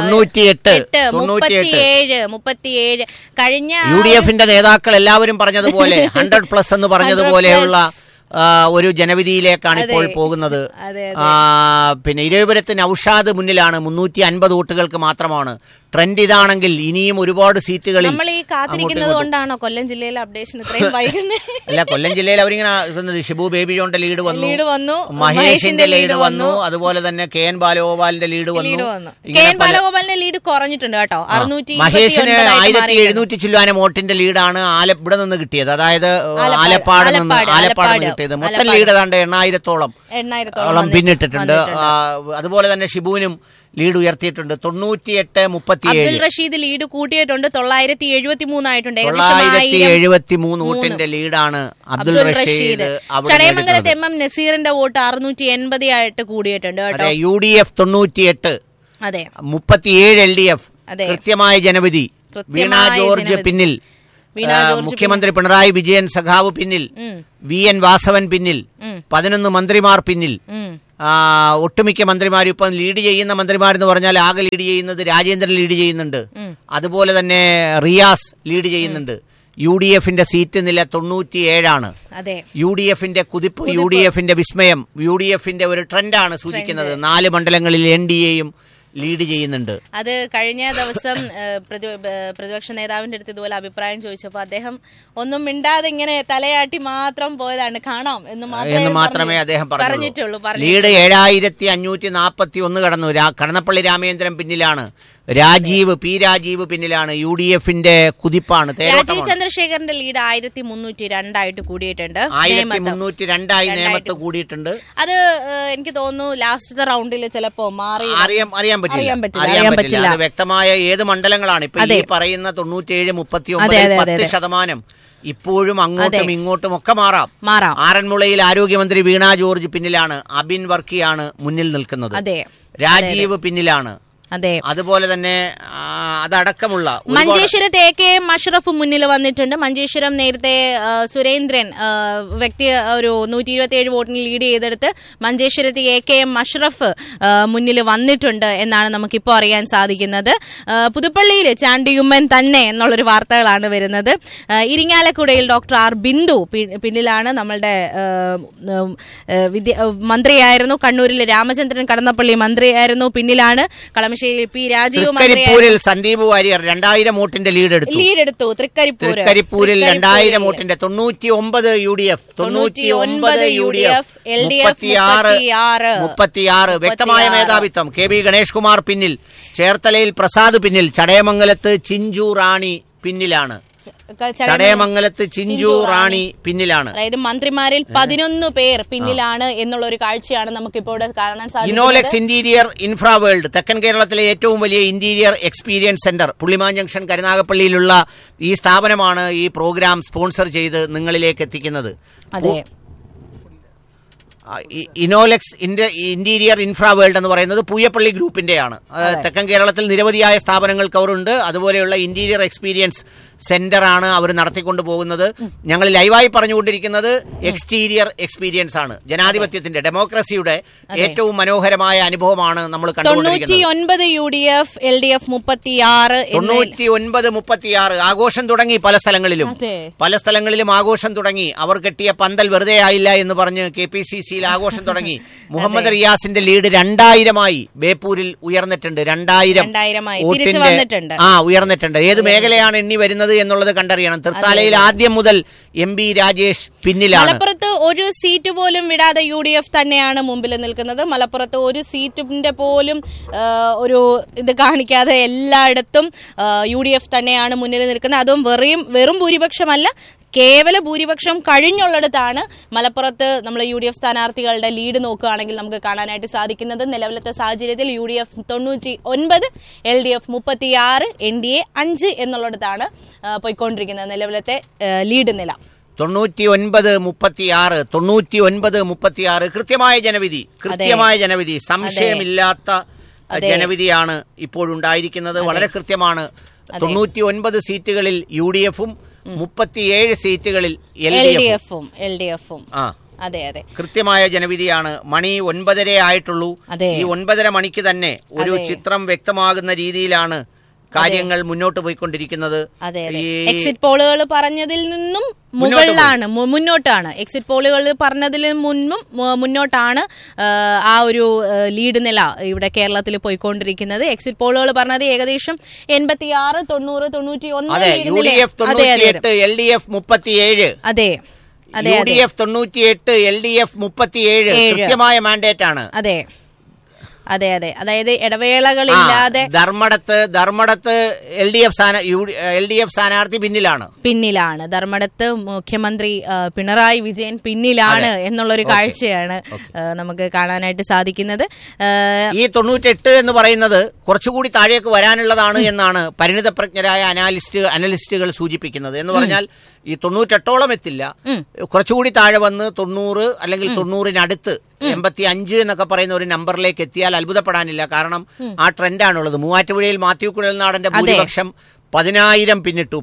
37 കഴിഞ്ഞ UDFന്റെ നേതാക്കൾ എല്ലാവരും പറഞ്ഞതുപോലെ 100+ എന്ന് പറഞ്ഞതുപോലെയുള്ള ഒരു ജനവിധിയിലേക്കാണ് ഇപ്പോൾ പോകുന്നത്. പിന്നെ ഇരവിപുരത്ത് നൌഷാദ് മുന്നിലാണ്, 350 വോട്ടുകൾക്ക് മാത്രമാണ്. ട്രെൻഡ് ഇതാണെങ്കിൽ ഇനിയും ഒരുപാട് സീറ്റുകളിൽ നമ്മൾ ഈ കാത്തിരിക്കുന്നത് കൊണ്ടാണോ കൊല്ലം ജില്ലയിലെ അപ്ഡേഷൻ ഇത്രയും വൈകുന്നത്? അല്ല, കൊല്ലം ജില്ലയിൽ അവരിങ്ങനെ ഷിബു ബേബി ജോണിന്റെ ലീഡ് വന്നു, മഹേഷിന്റെ ലീഡ് വന്നു, അതുപോലെ തന്നെ കെ എൻ ബാലഗോപാലിന്റെ ലീഡ് വന്നു. കെ എൻ ബാലഗോപാലിന്റെ ലീഡ് കുറഞ്ഞിട്ടുണ്ട് കേട്ടോ. മഹേഷിന് 1700 ചില്ലാനം വോട്ടിന്റെ ലീഡാണ് ഇവിടെ നിന്ന് കിട്ടിയത്, അതായത് ആലപ്പാട് നിന്ന് കിട്ടിയത്. മൊത്തം ലീഡ് ഏതാണ്ട് 8,000-ഓളം പിന്നിട്ടിട്ടുണ്ട്. അതുപോലെ തന്നെ ഷിബുവിനും ലീഡ് ഉയർത്തിയിട്ടുണ്ട്. 98-37. അബ്ദുൾ റഷീദ് ലീഡ് കൂട്ടിയിട്ടുണ്ട്. 973 ആയിട്ടുണ്ട്. 973 വോട്ടിന്റെ ലീഡാണ് അബ്ദുൾ റഷീദ്. ചടയമംഗലത്ത് എം നസീറിന്റെ വോട്ട് 680 ആയിട്ട് കൂടിയിട്ടുണ്ട് കേട്ടോ. UDF 98, 37 LDF. കൃത്യമായ ജനവിധി. വീണ ജോർജ് പിന്നിൽ, മുഖ്യമന്ത്രി പിണറായി വിജയൻ സഖാവ് പിന്നിൽ, VN വാസവൻ പിന്നിൽ, 11 മന്ത്രിമാർ പിന്നിൽ. ഒട്ടുമിക്ക മന്ത്രിമാരും ഇപ്പം ലീഡ് ചെയ്യുന്ന മന്ത്രിമാരെന്ന് പറഞ്ഞാൽ ആകെ ലീഡ് ചെയ്യുന്നത് രാജേന്ദ്രൻ ലീഡ് ചെയ്യുന്നുണ്ട്, അതുപോലെ തന്നെ റിയാസ് ലീഡ് ചെയ്യുന്നുണ്ട്. UDFന്റെ സീറ്റ് നില 97ആണ്. UDFന്റെ കുതിപ്പ്, UDFന്റെ വിസ്മയം, UDFന്റെ ഒരു ട്രെൻഡാണ് സൂചിക്കുന്നത്. 4 മണ്ഡലങ്ങളിൽ NDAയും ലീഡ് ചെയ്യുന്നുണ്ട്. അത് കഴിഞ്ഞ ദിവസം പ്രതിപക്ഷ നേതാവിന്റെ അടുത്ത് ഇതുപോലെ അഭിപ്രായം ചോദിച്ചപ്പോൾ അദ്ദേഹം ഒന്നും മിണ്ടാതെ ഇങ്ങനെ തലയാട്ടി മാത്രം പോയതാണ്. കാണാം എന്ന് മാത്രമേ അദ്ദേഹം പറഞ്ഞിട്ടുള്ളൂ. ലീഡ് 7541 കടന്നു. കടന്നപ്പള്ളി രാമചന്ദ്രൻ പിന്നിലാണ്, പി രാജീവ് പിന്നിലാണ്. UDFന്റെ കുതിപ്പാണ്. രാജീവ് ചന്ദ്രശേഖരന്റെ ലീഡ് 1302 ആയിട്ട് കൂടിയിട്ടുണ്ട്. 1302 നേമത്ത് കൂടിയിട്ടുണ്ട്. അത് എനിക്ക് തോന്നുന്നു ലാസ്റ്റത്തെ റൗണ്ടിൽ ചിലപ്പോ മാറി അറിയാൻ പറ്റില്ല. അത് വ്യക്തമായ ഏത് മണ്ഡലങ്ങളാണ് ഇപ്പൊ ഈ പറയുന്ന 97-39 10% ഇപ്പോഴും അങ്ങോട്ടും ഇങ്ങോട്ടും ഒക്കെ മാറാം. ആറന്മുളയിൽ ആരോഗ്യമന്ത്രി വീണ ജോർജ് പിന്നിലാണ്, അബിൻ വർക്കിയാണ് മുന്നിൽ നിൽക്കുന്നത്, രാജീവ് പിന്നിലാണ്. അതുപോലെ തന്നെ അതടക്കമുള്ള മഞ്ചേശ്വരത്ത് AK മഷ്റഫ് മുന്നിൽ വന്നിട്ടുണ്ട്. മഞ്ചേശ്വരം നേരത്തെ സുരേന്ദ്രൻ വ്യക്തി ഒരു 127 വോട്ടിന് ലീഡ് ചെയ്തെടുത്ത് മഞ്ചേശ്വരത്ത് AK മഷ്റഫ് മുന്നിൽ വന്നിട്ടുണ്ട് എന്നാണ് നമുക്കിപ്പോൾ അറിയാൻ സാധിക്കുന്നത്. പുതുപ്പള്ളിയിൽ ചാണ്ടിയുമ്മൻ തന്നെ എന്നുള്ളൊരു വാർത്തകളാണ് വരുന്നത്. ഇരിങ്ങാലക്കുടയിൽ ഡോക്ടർ R ബിന്ദു പിന്നിലാണ്. നമ്മളുടെ മന്ത്രിയായിരുന്നു. കണ്ണൂരിൽ രാമചന്ദ്രൻ കടന്നപ്പള്ളി മന്ത്രിയായിരുന്നു, പിന്നിലാണ്. കളമശ്ശേരി P രാജീവ് തൃക്കരിപ്പൂരിൽ സന്ദീപ് വാര്യർ 2000 വോട്ടിന്റെ ലീഡ് എടുത്തു. തൃക്കരിപ്പൂരിൽ 2000 വോട്ടിന്റെ 99 UDF, 36 വ്യക്തമായ മേധാവിത്വം. KB ഗണേഷ് കുമാർ പിന്നിൽ, ചേർത്തലയിൽ പ്രസാദ് പിന്നിൽ, ചടയമംഗലത്ത് ചിഞ്ചു റാണി പിന്നിലാണ്. അതായത് മന്ത്രിമാരിൽ 11 പേർ പിന്നിലാണ് എന്നുള്ള ഒരു കാഴ്ചയാണ് നമുക്കിപ്പോൾ കാണാൻ സാധിക്കുന്നത്. ഇനോലെക്സ് ഇന്റീരിയർ ഇൻഫ്രാവേൾഡ്, തെക്കൻ കേരളത്തിലെ ഏറ്റവും വലിയ ഇന്റീരിയർ എക്സ്പീരിയൻസ് സെന്റർ, പുള്ളിമാൻ ജംഗ്ഷൻ കരുനാഗപ്പള്ളിയിലുള്ള ഈ സ്ഥാപനമാണ് ഈ പ്രോഗ്രാം സ്പോൺസർ ചെയ്ത് നിങ്ങളിലേക്ക് എത്തിക്കുന്നത്. ഇനോലെക്സ് ഇന്റീരിയർ ഇൻഫ്രാവേൾഡ് എന്ന് പറയുന്നത് പൂയപ്പള്ളി ഗ്രൂപ്പിന്റെയാണ്. തെക്കൻ കേരളത്തിൽ നിരവധിയായ സ്ഥാപനങ്ങൾക്ക് അവരുണ്ട്. അതുപോലെയുള്ള ഇന്റീരിയർ എക്സ്പീരിയൻസ് സെന്റർ ആണ് അവർ നടത്തിക്കൊണ്ടു പോകുന്നത്. ഞങ്ങൾ ലൈവായി പറഞ്ഞുകൊണ്ടിരിക്കുന്നത് എക്സ്റ്റീരിയർ എക്സ്പീരിയൻസ് ആണ്. ജനാധിപത്യത്തിന്റെ, ഡെമോക്രസിയുടെ ഏറ്റവും മനോഹരമായ അനുഭവമാണ് നമ്മൾ കണ്ടുകൊണ്ടിരിക്കുന്നത്. 99 UDF, LDF 36. 99-36 ആഘോഷം തുടങ്ങി. പല സ്ഥലങ്ങളിലും ആഘോഷം തുടങ്ങി. അവർ കെട്ടിയ പന്തൽ വെറുതെ ആയില്ല എന്ന് പറഞ്ഞ് KPCCയിൽ ആഘോഷം തുടങ്ങി. മുഹമ്മദ് റിയാസിന്റെ ലീഡ് 2000 ബേപ്പൂരിൽ ഉയർന്നിട്ടുണ്ട്. 2000 ഉയർന്നിട്ടുണ്ട്. ഏത് മേഖലയാണ് എണ്ണി വരുന്നത് എന്നുള്ളത് കണ്ടറിയണം. തൃത്താലയിൽ ആദ്യം മുതൽ MP രാജേഷ് പിന്നിലാണ്. മലപ്പുറത്ത് ഒരു സീറ്റ് പോലും വിടാതെ UDF തന്നെയാണ് മുമ്പിൽ നിൽക്കുന്നത്. മലപ്പുറത്ത് ഒരു സീറ്റിന്റെ പോലും ഒരു ഇത് കാണിക്കാതെ എല്ലായിടത്തും UDF തന്നെയാണ് മുന്നിൽ നിൽക്കുന്നത്. അതും വെറും ഭൂരിപക്ഷമല്ല, കേവല ഭൂരിപക്ഷം കഴിഞ്ഞുള്ളിടത്താണ് മലപ്പുറത്ത് നമ്മൾ UDF സ്ഥാനാർത്ഥികളുടെ ലീഡ് നോക്കുകയാണെങ്കിൽ നമുക്ക് കാണാനായിട്ട് സാധിക്കുന്നത്. നിലവിലത്തെ സാഹചര്യത്തിൽ UDF 99, LDF 36, NDA 5 എന്നുള്ളിടത്താണ് പോയിക്കൊണ്ടിരിക്കുന്നത് നിലവിലത്തെ ലീഡ് നില. 99-36 കൃത്യമായ ജനവിധി, സംശയമില്ലാത്ത ജനവിധിയാണ് ഇപ്പോഴുണ്ടായിരിക്കുന്നത്. വളരെ കൃത്യമാണ്. 99 സീറ്റുകളിൽ UDFഉം 37 സീറ്റുകളിൽ LDFഉം. അതെ കൃത്യമായ ജനവിധിയാണ്. മണി 9:30 ആയിട്ടുള്ളൂ. ഈ 9:30 മണിക്ക് തന്നെ ഒരു ചിത്രം വ്യക്തമാകുന്ന രീതിയിലാണ് കാര്യങ്ങൾ മുന്നോട്ട് പോയിക്കൊണ്ടിരിക്കുന്നത്. എക്സിറ്റ് പോളുകൾ പറഞ്ഞതിൽ നിന്നും മുന്നോട്ടാണ്. എക്സിറ്റ് പോളുകൾ പറഞ്ഞതിൽ മുൻപും മുന്നോട്ടാണ് ആ ഒരു ലീഡ് നില ഇവിടെ കേരളത്തിൽ പോയിക്കൊണ്ടിരിക്കുന്നത്. എക്സിറ്റ് പോളുകൾ പറഞ്ഞത് ഏകദേശം 86, 90, 91. അതെ, UDF 98, LDF 37 കൃത്യമായ മാൻഡേറ്റ് ആണ്. അതെ അതെ അതെ, അതായത് ഇടവേളകളില്ലാതെ. ധർമ്മടത്ത് LDF സ്ഥാനാർത്ഥി പിന്നിലാണ്. ധർമ്മടത്ത് മുഖ്യമന്ത്രി പിണറായി വിജയൻ പിന്നിലാണ് എന്നുള്ളൊരു കാഴ്ചയാണ് നമുക്ക് കാണാനായിട്ട് സാധിക്കുന്നത്. ഈ 98 എന്ന് പറയുന്നത് കുറച്ചുകൂടി താഴേക്ക് വരാനുള്ളതാണ് എന്നാണ് പരിണിതപ്രജ്ഞരായ അനലിസ്റ്റുകൾ സൂചിപ്പിക്കുന്നത്. എന്ന് പറഞ്ഞാൽ ഈ 98ഓളം എത്തില്ല, കുറച്ചുകൂടി താഴെ വന്ന് 90 അല്ലെങ്കിൽ 90-നടുത്ത് 85 എന്നൊക്കെ പറയുന്ന ഒരു നമ്പറിലേക്ക് എത്തിയാൽ അത്ഭുതപ്പെടാനില്ല. കാരണം ആ ട്രെൻഡാണുള്ളത്. മൂവാറ്റുപുഴയിൽ മാത്യു കുഴൽനാടന്റെ ഭൂരിപക്ഷം 10,000 പിന്നിട്ടു.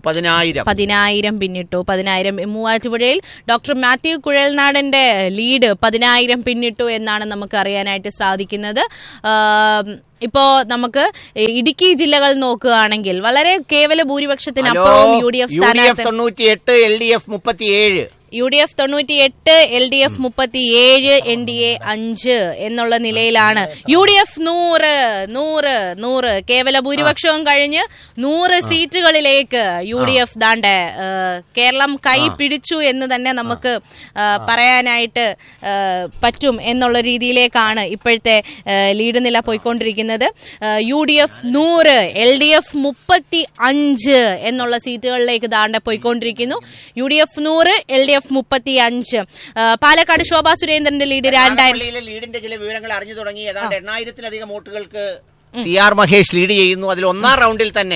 10,000 മൂവാറ്റുപുഴയിൽ ഡോക്ടർ മാത്യു കുഴൽനാടന്റെ ലീഡ് 10,000 പിന്നിട്ടു എന്നാണ് നമുക്ക് അറിയാനായിട്ട് സാധിക്കുന്നത്. ഇപ്പോ നമുക്ക് ഇടുക്കി ജില്ലകൾ നോക്കുകയാണെങ്കിൽ വളരെ കേവല ഭൂരിപക്ഷത്തിനപ്പുറവും UDF 98, LDF 37. UDF 98, LDF 37, NDA 5 എന്നുള്ള നിലയിലാണ്. UDF 100 കേവല ഭൂരിപക്ഷവും കഴിഞ്ഞ് 100 സീറ്റുകളിലേക്ക് UDF ദാണ്ടെ കേരളം കൈ പിടിച്ചു എന്ന് തന്നെ നമുക്ക് പറയാനായിട്ട് പറ്റും എന്നുള്ള രീതിയിലേക്കാണ് ഇപ്പോഴത്തെ ലീഡ് നില പോയിക്കൊണ്ടിരിക്കുന്നത്. UDF 100, LDF 35 എന്നുള്ള സീറ്റുകളിലേക്ക് ദാണ്ടെ പോയിക്കൊണ്ടിരിക്കുന്നു. UDF 100, LDF 35. പാലക്കാട് ശോഭാ സുരേന്ദ്രന്റെ ലീഡ് 2000. ലീഡിന്റെ ചില വിവരങ്ങൾ അറിഞ്ഞു തുടങ്ങി. ഏതാണ്ട് 8,000-ലധികം വോട്ടുകൾക്ക് CR മഹേഷ് ലീഡ് ചെയ്യുന്നു. അതിൽ ഒന്നാം റൗണ്ടിൽ തന്നെ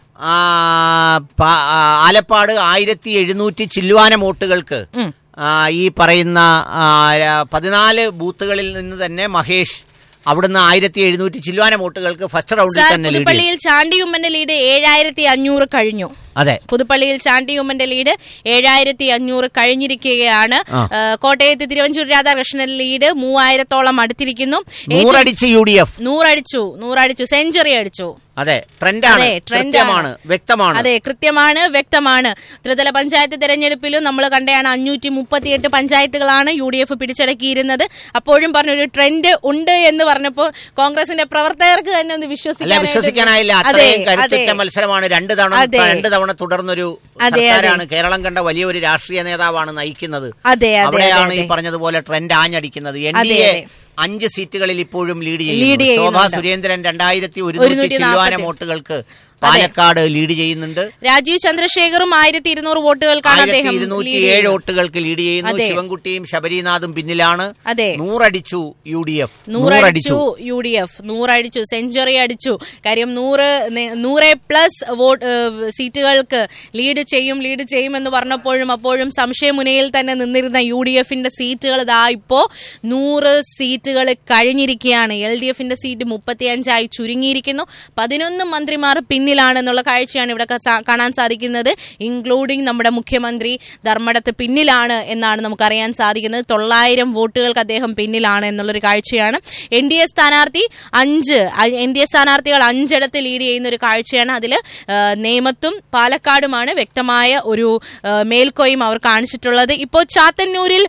ആലപ്പാട് 1,700 ചില്ലുവാനം വോട്ടുകൾക്ക് ഈ പറയുന്ന 14 ബൂത്തുകളിൽ നിന്ന് തന്നെ മഹേഷ് അവിടുന്ന് 1,700 ചില്ലുവാനം വോട്ടുകൾക്ക് ഫസ്റ്റ് റൗണ്ടിൽ തന്നെ. പുതുപ്പള്ളിയിൽ ചാണ്ടിയുമ്മന്റെ ലീഡ് 7,500 കഴിഞ്ഞു. അതെ, പുതുപ്പള്ളിയിൽ ചാണ്ടിയുമ്മന്റെ ലീഡ് 7,500 കഴിഞ്ഞിരിക്കുകയാണ്. കോട്ടയത്ത് തിരുവഞ്ചൂർ രാധാകൃഷ്ണൻ ലീഡ് 3,000-ഓളം അടുത്തിരിക്കുന്നു. 100 അടിച്ച് UDF 100 അടിച്ചു, സെഞ്ചുറി അടിച്ചു. അതെ, ട്രെൻഡാണ്, വ്യക്തമാണ്. അതെ, കൃത്യമാണ്, വ്യക്തമാണ്. ത്രിതല പഞ്ചായത്ത് തെരഞ്ഞെടുപ്പിലും നമ്മൾ കണ്ടതാണ് 538 പഞ്ചായത്തുകളാണ് UDF പിടിച്ചടക്കിയിരുന്നത്. അപ്പോഴും പറഞ്ഞൊരു ട്രെൻഡ് ഉണ്ട് എന്ന് പറഞ്ഞപ്പോൾ കോൺഗ്രസിന്റെ പ്രവർത്തകർക്ക് തന്നെ ഒന്ന് വിശ്വസിക്കാനായില്ല. അത്രയും മത്സരമാണ്. രണ്ട് തവണ തുടർന്നൊരു സർക്കാരാണ് കേരളം കണ്ട വലിയൊരു രാഷ്ട്രീയ നേതാവാണ് നയിക്കുന്നത്. അവിടെയാണ് ഈ പറഞ്ഞതുപോലെ ട്രെൻഡ് ആഞ്ഞടിക്കുന്നത്. NDA 5 സീറ്റുകളിൽ ഇപ്പോഴും ലീഡ് ചെയ്യുന്നു. ശോഭാ സുരേന്ദ്രൻ 2,100 ചില്ലുവാനം വോട്ടുകൾക്ക് പാലക്കാട് ലീഡ് ചെയ്യുന്നുണ്ട്. രാജീവ് ചന്ദ്രശേഖറും 1,200 വോട്ടുകൾക്കാണ് 1,207 വോട്ടുകൾക്ക് ലീഡ് ചെയ്യുന്നു. ശിവൻകുട്ടിയും ശബരിനാഥും പിന്നിലാണ്. 100 അടിച്ചു UDF. 100 അടിച്ചു, സെഞ്ചുറി അടിച്ചു. കാര്യം 100+ സീറ്റുകൾക്ക് ലീഡ് ചെയ്യും എന്ന് പറഞ്ഞപ്പോഴും അപ്പോഴും സംശയമുനയിൽ തന്നെ നിന്നിരുന്ന UDFന്റെ സീറ്റുകൾ ഇപ്പോ 100 സീറ്റുകൾ കഴിഞ്ഞിരിക്കുകയാണ്. LDFന്റെ സീറ്റ് 35 ചുരുങ്ങിയിരിക്കുന്നു. 11 മന്ത്രിമാർ പിന്നിലാണെന്നുള്ള കാഴ്ചയാണ് ഇവിടെ കാണാൻ സാധിക്കുന്നത്. ഇൻക്ലൂഡിംഗ് നമ്മുടെ മുഖ്യമന്ത്രി ധർമ്മടത്ത് പിന്നിലാണ് എന്നാണ് നമുക്കറിയാൻ സാധിക്കുന്നത്. 900 വോട്ടുകൾക്ക് അദ്ദേഹം പിന്നിലാണ് എന്നുള്ളൊരു കാഴ്ചയാണ്. NDA സ്ഥാനാർത്ഥികൾ 5 ലീഡ് ചെയ്യുന്ന ഒരു കാഴ്ചയാണ്. അതിൽ നേമത്തും പാലക്കാടുമാണ് വ്യക്തമായ ഒരു മേൽക്കോയും അവർ കാണിച്ചിട്ടുള്ളത്. ഇപ്പോൾ ചാത്തന്നൂരിൽ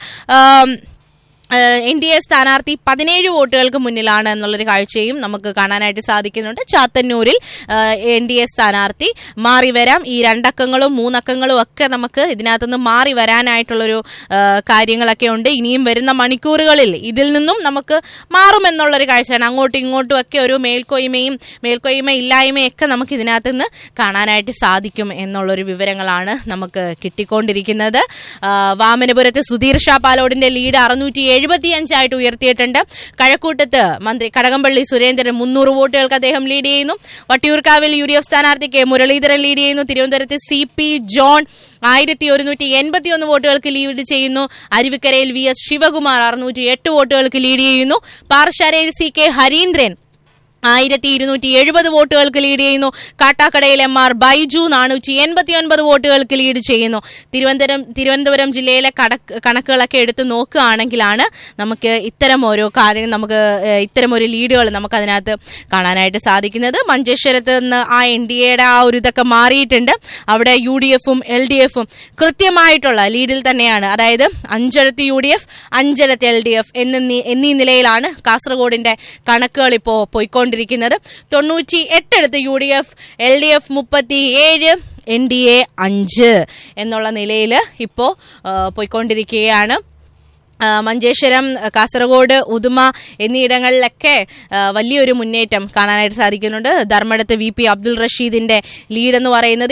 NDA സ്ഥാനാർത്ഥി 17 വോട്ടുകൾക്ക് മുന്നിലാണ് എന്നുള്ളൊരു കാഴ്ചയും നമുക്ക് കാണാനായിട്ട് സാധിക്കുന്നുണ്ട്. ചാത്തന്നൂരിൽ NDA സ്ഥാനാർത്ഥി മാറി വരാം. ഈ 2 അക്കങ്ങളും 3 അക്കങ്ങളും ഒക്കെ നമുക്ക് ഇതിനകത്തുനിന്ന് മാറി വരാനായിട്ടുള്ളൊരു കാര്യങ്ങളൊക്കെ ഉണ്ട്. ഇനിയും വരുന്ന മണിക്കൂറുകളിൽ ഇതിൽ നിന്നും നമുക്ക് മാറുമെന്നുള്ളൊരു കാഴ്ചയാണ്. അങ്ങോട്ടും ഇങ്ങോട്ടും ഒക്കെ ഒരു മേൽക്കോയ്മ ഇല്ലായ്മയൊക്കെ നമുക്ക് ഇതിനകത്തുനിന്ന് കാണാനായിട്ട് സാധിക്കും എന്നുള്ളൊരു വിവരങ്ങളാണ് നമുക്ക് കിട്ടിക്കൊണ്ടിരിക്കുന്നത്. വാമനപുരത്ത് സുധീർ ഷാ പാലോടിന്റെ ലീഡ് 675 ഉയർത്തിയിട്ടുണ്ട്. കഴക്കൂട്ടത്ത് മന്ത്രി കടകംപള്ളി സുരേന്ദ്രൻ 300 വോട്ടുകൾക്ക് അദ്ദേഹം ലീഡ് ചെയ്യുന്നു. വട്ടിയൂർക്കാവിൽ UDF സ്ഥാനാർത്ഥി കെ മുരളീധരൻ ലീഡ് ചെയ്യുന്നു. തിരുവനന്തപുരത്ത് CP ജോൺ 1,181 വോട്ടുകൾക്ക് ലീഡ് ചെയ്യുന്നു. അരുവിക്കരയിൽ VS ശിവകുമാർ 608 വോട്ടുകൾക്ക് ലീഡ് ചെയ്യുന്നു. പാറശാലയിൽ CK ഹരീന്ദ്രൻ 1270 വോട്ടുകൾക്ക് ലീഡ് ചെയ്യുന്നു. കാട്ടാക്കടയിൽ MR ബൈജു 489 വോട്ടുകൾക്ക് ലീഡ് ചെയ്യുന്നു. തിരുവനന്തപുരം ജില്ലയിലെ കണക്കുകളൊക്കെ എടുത്ത് നോക്കുകയാണെങ്കിലാണ് നമുക്ക് ഇത്തരം ഓരോ കാര്യം ഇത്തരം ഒരു ലീഡുകൾ നമുക്ക് അതിനകത്ത് കാണാനായിട്ട് സാധിക്കുന്നത്. മഞ്ചേശ്വരത്ത് നിന്ന് ആ NDAയുടെ ആ ഒരു ഇതൊക്കെ മാറിയിട്ടുണ്ട്. അവിടെ UDFും LDFും കൃത്യമായിട്ടുള്ള ലീഡിൽ തന്നെയാണ്. അതായത് 5 UDF 5 LDF എന്നീ നിലയിലാണ് കാസർഗോഡിന്റെ കണക്കുകൾ ഇപ്പോൾ പോയിക്കൊണ്ടിരിക്കുന്നത്. 98 UDF, LDF 37, NDA 5 എന്നുള്ള നിലയിൽ ഇപ്പോൾ പോയിക്കൊണ്ടിരിക്കുകയാണ്. മഞ്ചേശ്വരം, കാസർഗോഡ്, ഉദുമ എന്നിയിടങ്ങളിലൊക്കെ വലിയൊരു മുന്നേറ്റം കാണാനായിട്ട് സാധിക്കുന്നുണ്ട്. ധർമ്മടത്ത് VP അബ്ദുൾ റഷീദിന്റെ ലീഡ് എന്ന് പറയുന്നത്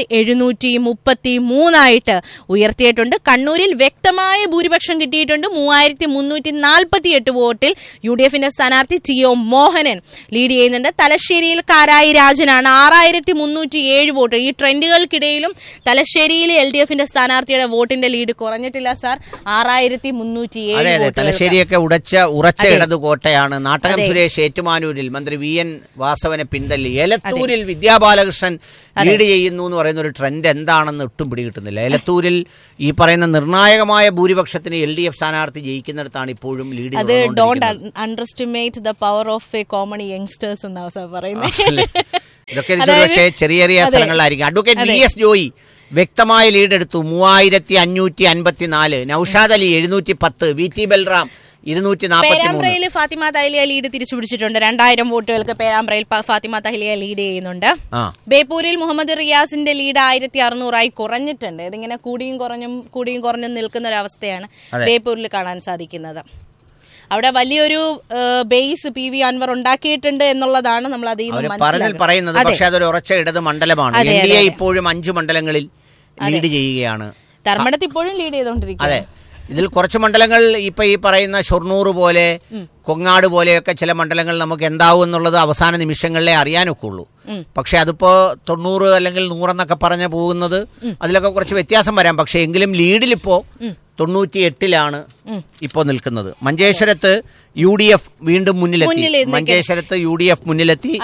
733 ഉയർത്തിയിട്ടുണ്ട്. കണ്ണൂരിൽ വ്യക്തമായ ഭൂരിപക്ഷം കിട്ടിയിട്ടുണ്ട്. 3348 വോട്ടിൽ UDFന്റെ സ്ഥാനാർത്ഥി TO മോഹനൻ ലീഡ് ചെയ്യുന്നുണ്ട്. തലശ്ശേരിയിൽ കാരായി രാജനാണ് 6307 വോട്ട്. ഈ ട്രെൻഡുകൾക്കിടയിലും തലശ്ശേരിയിൽ LDFന്റെ സ്ഥാനാർത്ഥിയുടെ വോട്ടിന്റെ ലീഡ് കുറഞ്ഞിട്ടില്ല സാർ. 6307. അതെ അതെ, തലശ്ശേരിയൊക്കെ ഉറച്ച ഇടതു കോട്ടയാണ്. നാട്ടകം സുരേഷ് ഏറ്റുമാനൂരിൽ മന്ത്രി VN വാസവനെ പിന്തള്ളി. ഏലത്തൂരിൽ വിദ്യാബാലകൃഷ്ണൻ ലീഡ് ചെയ്യുന്നു എന്ന് പറയുന്ന ഒരു ട്രെൻഡ് എന്താണെന്ന് ഒട്ടും പിടികിട്ടുന്നില്ല. ഏലത്തൂരിൽ ഈ പറയുന്ന നിർണായകമായ ഭൂരിപക്ഷത്തിന് LDF സ്ഥാനാർത്ഥി ജയിക്കുന്നിടത്താണ് ഇപ്പോഴും ലീഡ്. അത് don't അണ്ടർഎസ്റ്റിമേറ്റ് the power of A common youngsters എന്നാ സാർ പറയുന്നത്. ഇതൊക്കെ പക്ഷേ ചെറിയ ചെറിയ സ്ഥലങ്ങളിലായിരിക്കും. അഡ്വക്കേറ്റ് VS ജോയി വ്യക്തമായ ലീഡ് എടുത്തു. 3554. നൌഷാദ് അലി 710. VT ബൽറാം 243. പേരാമ്പ്രയിൽ ഫാത്തിമ തഹ്ലിയ ലീഡ് തിരിച്ചുപിടിച്ചിട്ടുണ്ട്. 2000 വോട്ടുകൾക്ക് പേരാമ്പ്രയിൽ ഫാത്തിമ തഹ്ലിയ ലീഡ് ചെയ്യുന്നുണ്ട്. ബേപ്പൂരിൽ മുഹമ്മദ് റിയാസിന്റെ ലീഡ് 1600 കുറഞ്ഞിട്ടുണ്ട്. ഇതിങ്ങനെ കൂടിയും കുറഞ്ഞും നിൽക്കുന്ന ഒരു അവസ്ഥയാണ് ബേപ്പൂരിൽ കാണാൻ സാധിക്കുന്നത്. അവിടെ വലിയൊരു ബേസ് PV അൻവർ ഉണ്ടാക്കിയിട്ടുണ്ട് എന്നുള്ളതാണ് നമ്മൾ അതിൽ നിന്ന് പറയുന്നത്. പക്ഷേ അതൊരു ഉറച്ച ഇടത് മണ്ഡലമാണ്. NDA ഇപ്പോഴും 5 മണ്ഡലങ്ങളിൽ ലീഡ് ചെയ്യുകയാണ്. ധർമ്മടത്ത് ഇപ്പോഴും ലീഡ് ചെയ്തുകൊണ്ടിരിക്കുക. അതെ, ഇതിൽ കുറച്ച് മണ്ഡലങ്ങൾ ഇപ്പൊ ഈ പറയുന്ന ഷൊർണൂർ പോലെ കൊങ്ങാട് പോലെയൊക്കെ ചില മണ്ഡലങ്ങൾ നമുക്ക് എന്താവും എന്നുള്ളത് അവസാന നിമിഷങ്ങളിലേ അറിയാനൊക്കെ ഉള്ളൂ. പക്ഷെ അതിപ്പോ 90 അല്ലെങ്കിൽ 100 എന്നൊക്കെ പറഞ്ഞ പോകുന്നത് അതിലൊക്കെ കുറച്ച് വ്യത്യാസം വരാം. പക്ഷെ എങ്കിലും ലീഡിലിപ്പോ 98 ഇപ്പോ നിൽക്കുന്നത്. മഞ്ചേശ്വരത്ത് UDF വീണ്ടും മുന്നിലെത്തി. മഞ്ചേശ്വരത്ത് UDF മുന്നിലെത്തി.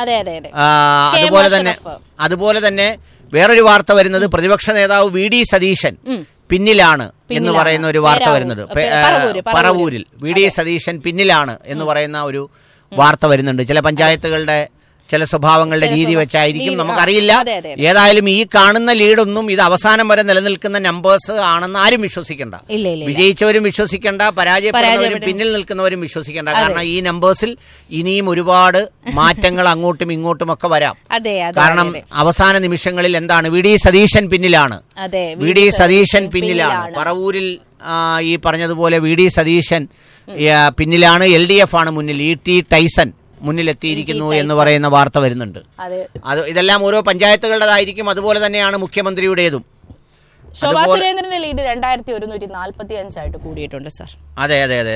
അതുപോലെ തന്നെ വേറൊരു വാർത്ത വരുന്നത് പ്രതിപക്ഷ നേതാവ് VD സതീശൻ പിന്നിലാണ് എന്ന് പറയുന്ന ഒരു വാർത്ത വരുന്നുണ്ട്. പറവൂരിൽ VD സതീശൻ പിന്നിലാണ് എന്ന് പറയുന്ന ഒരു വാർത്ത വരുന്നുണ്ട്. ചില പഞ്ചായത്തുകളുടെ ചില സ്വഭാവങ്ങളുടെ രീതി വെച്ചായിരിക്കും, നമുക്കറിയില്ല. ഏതായാലും ഈ കാണുന്ന ലീഡൊന്നും ഇത് അവസാനം വരെ നിലനിൽക്കുന്ന നമ്പേഴ്സ് ആണെന്ന് ആരും വിശ്വസിക്കേണ്ട. വിജയിച്ചവരും വിശ്വസിക്കേണ്ട, പരാജയപ്പെട്ടവരും പിന്നിൽ നിൽക്കുന്നവരും വിശ്വസിക്കേണ്ട. കാരണം ഈ നമ്പേഴ്സിൽ ഇനിയും ഒരുപാട് മാറ്റങ്ങൾ അങ്ങോട്ടും ഇങ്ങോട്ടും ഒക്കെ വരാം. കാരണം അവസാന നിമിഷങ്ങളിൽ എന്താണ്, VD സതീശൻ പിന്നിലാണ്. VD സതീശൻ പിന്നിലാണ്. പറവൂരിൽ ഈ പറഞ്ഞതുപോലെ VD സതീശൻ പിന്നിലാണ്. LDF ആണ് മുന്നിൽ. ET ടൈസൺ മുന്നിലെത്തിയിരിക്കുന്നു എന്ന് പറയുന്ന വാർത്ത വരുന്നുണ്ട്. അത് ഇതെല്ലാം ഓരോ പഞ്ചായത്തുകളുടേതായിരിക്കും. അതുപോലെ തന്നെയാണ് മുഖ്യമന്ത്രിയുടേതും. ശോഭാ സുരേന്ദ്രന്റെ ലീഡ് 2145 കൂടിയിട്ടുണ്ട് സാർ. അതെ അതെ അതെ,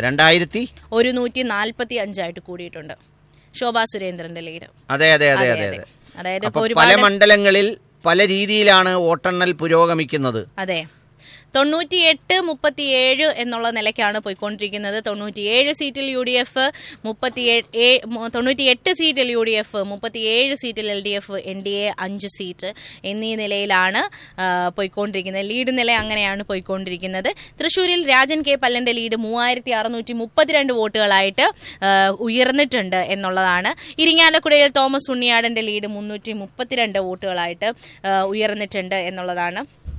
2145 കൂടിയിട്ടുണ്ട് ശോഭാ സുരേന്ദ്രന്റെ ലീഡ്. അതെ അതെ അതെ അതെ അതെ. അതായത് പല മണ്ഡലങ്ങളിൽ പല രീതിയിലാണ് വോട്ടെണ്ണൽ പുരോഗമിക്കുന്നത്. അതെ, 98-37 എന്നുള്ള നിലയ്ക്കാണ് പോയിക്കൊണ്ടിരിക്കുന്നത്. 97 സീറ്റിൽ UDF, 98 സീറ്റിൽ UDF, 37 സീറ്റിൽ LDF, NDA 5 സീറ്റ് എന്നീ നിലയിലാണ് പോയിക്കൊണ്ടിരിക്കുന്നത്. ലീഡ് നില അങ്ങനെയാണ് പോയിക്കൊണ്ടിരിക്കുന്നത്. തൃശ്ശൂരിൽ രാജൻ K പല്ലന്റെ ലീഡ് 3632 വോട്ടുകളായിട്ട് ഉയർന്നിട്ടുണ്ട് എന്നുള്ളതാണ്. ഇരിങ്ങാലക്കുടയിൽ തോമസ് ഉണ്ണിയാടന്റെ ലീഡ് 332 വോട്ടുകളായിട്ട് ഉയർന്നിട്ടുണ്ട് എന്നുള്ളതാണ്.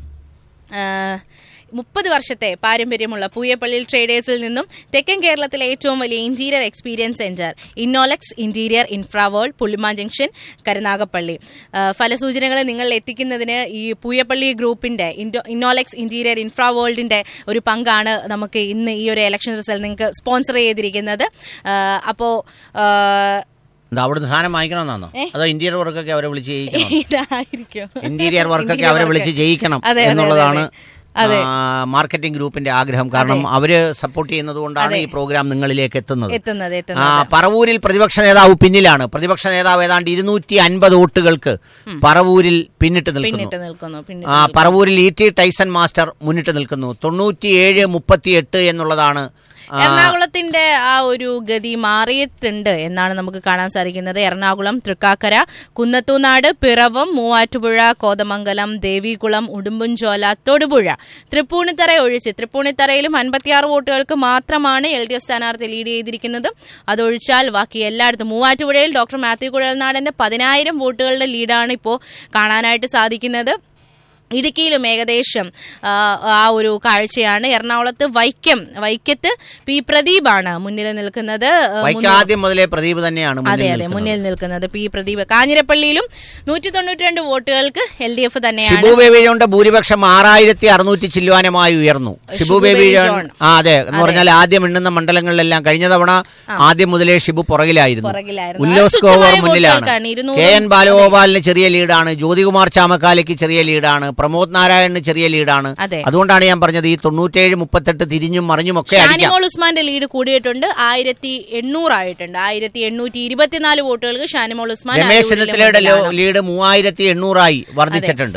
30 വർഷത്തെ പാരമ്പര്യമുള്ള പൂയപ്പള്ളിയിൽ ട്രേഡേഴ്സിൽ നിന്നും തെക്കൻ കേരളത്തിലെ ഏറ്റവും വലിയ interior experience centre ഇന്നോലെക്സ് interior ഇൻഫ്രാവേൾഡ് പുള്ളിമാൻ junction Karunagappally. ഫലസൂചനകൾ നിങ്ങളിൽ എത്തിക്കുന്നതിന് ഈ പൂയപ്പള്ളി ഗ്രൂപ്പിന്റെ ഇന്നോലെക്സ് ഇന്റീരിയർ ഇൻഫ്രാവേൾഡിന്റെ ഒരു പങ്കാണ് നമുക്ക് ഇന്ന് ഈ ഒരു ഇലക്ഷൻ റിസൾട്ട് നിങ്ങൾക്ക് സ്പോൺസർ ചെയ്തിരിക്കുന്നത്. അപ്പോ അവിടുന്ന് സാധനം വാങ്ങിക്കണമെന്നാണോ അതോ ഇന്റീരിയർ വർക്കൊക്കെ അവരെ വിളിച്ച് ജയിക്കണം? ഇന്റീരിയർ വർക്കൊക്കെ അവരെ വിളിച്ച് ജയിക്കണം എന്നുള്ളതാണ് മാർക്കറ്റിംഗ് ഗ്രൂപ്പിന്റെ ആഗ്രഹം. കാരണം അവര് സപ്പോർട്ട് ചെയ്യുന്നത് കൊണ്ടാണ് ഈ പ്രോഗ്രാം നിങ്ങളിലേക്ക് എത്തുന്നത്. പറവൂരിൽ പ്രതിപക്ഷ നേതാവ് പിന്നിലാണ്. പ്രതിപക്ഷ നേതാവ് ഏതാണ്ട് 250 വോട്ടുകൾക്ക് പറവൂരിൽ പിന്നിട്ട് നിൽക്കുന്നു. പറവൂരിൽ ET ടൈസൺ മാസ്റ്റർ മുന്നിട്ട് നിൽക്കുന്നു. 97-38 എന്നുള്ളതാണ് എറണാകുളത്തിന്റെ ആ ഒരു ഗതി മാറിയിട്ടുണ്ട് എന്നാണ് നമുക്ക് കാണാൻ സാധിക്കുന്നത്. എറണാകുളം, തൃക്കാക്കര, കുന്നത്തൂനാട്, പിറവം, മൂവാറ്റുപുഴ, കോതമംഗലം, ദേവികുളം, ഉടുമ്പൻചോല, തൊടുപുഴ, തൃപ്പൂണിത്തറ ഒഴിച്ച് തൃപ്പൂണിത്തറയിലും 56 വോട്ടുകൾക്ക് മാത്രമാണ് LDF സ്ഥാനാർത്ഥി ലീഡ് ചെയ്തിരിക്കുന്നത്. അതൊഴിച്ചാൽ ബാക്കി എല്ലായിടത്തും മൂവാറ്റുപുഴയിൽ ഡോക്ടർ മാത്യു കുഴൽനാടന്റെ 10,000 വോട്ടുകളുടെ ലീഡാണ് ഇപ്പോൾ കാണാനായിട്ട് സാധിക്കുന്നത്. ഇടുക്കിയിലും ഏകദേശം ആ ഒരു കാഴ്ചയാണ്. എറണാകുളത്ത് വൈക്കത്ത് പി പ്രദീപാണ് മുന്നിൽ നിൽക്കുന്നത്. ആദ്യം മുതലേ പ്രദീപ് തന്നെയാണ് മുന്നിൽ നിൽക്കുന്നത്. പി പ്രദീപ്. കാഞ്ഞിരപ്പള്ളിയിലും 192 വോട്ടുകൾക്ക് LDF തന്നെയാണ്. ഷിബു ബേബി ജോണിന്റെ ഭൂരിപക്ഷം 6,600 ചില്ലുവാനമായി ഉയർന്നു. ഷിബു ബേബി ജോൺ അതെ എന്ന് പറഞ്ഞാൽ ആദ്യം എണ്ണുന്ന മണ്ഡലങ്ങളിലെല്ലാം കഴിഞ്ഞ തവണ ആദ്യം മുതലേ ഷിബു പുറകിലായിരുന്നു. ഉല്ലോസ് കോവർ മുന്നിലാണ്. KN ബാലഗോപാലിന് ചെറിയ ലീഡാണ്. ജ്യോതികുമാർ ചാമക്കാലയ്ക്ക് ചെറിയ ലീഡാണ്. പ്രമോദ് നാരായണന് ചെറിയ ലീഡാണ്. അതുകൊണ്ടാണ് ഞാൻ പറഞ്ഞത് ഈ 97-38 തിരിഞ്ഞും മറിഞ്ഞും ഒക്കെ ഷാനിമോൾ ഉസ്മാന്റെ ലീഡ് കൂടിയിട്ടുണ്ട്. 1800 ആയിട്ടുണ്ട്. 1824 വോട്ടുകൾക്ക് ഷാനിമോൾ ഉസ്മാൻ. രമേശ് ചെന്നിത്തലയുടെ ലീഡ് 3800 ആയി വർദ്ധിച്ചിട്ടുണ്ട്.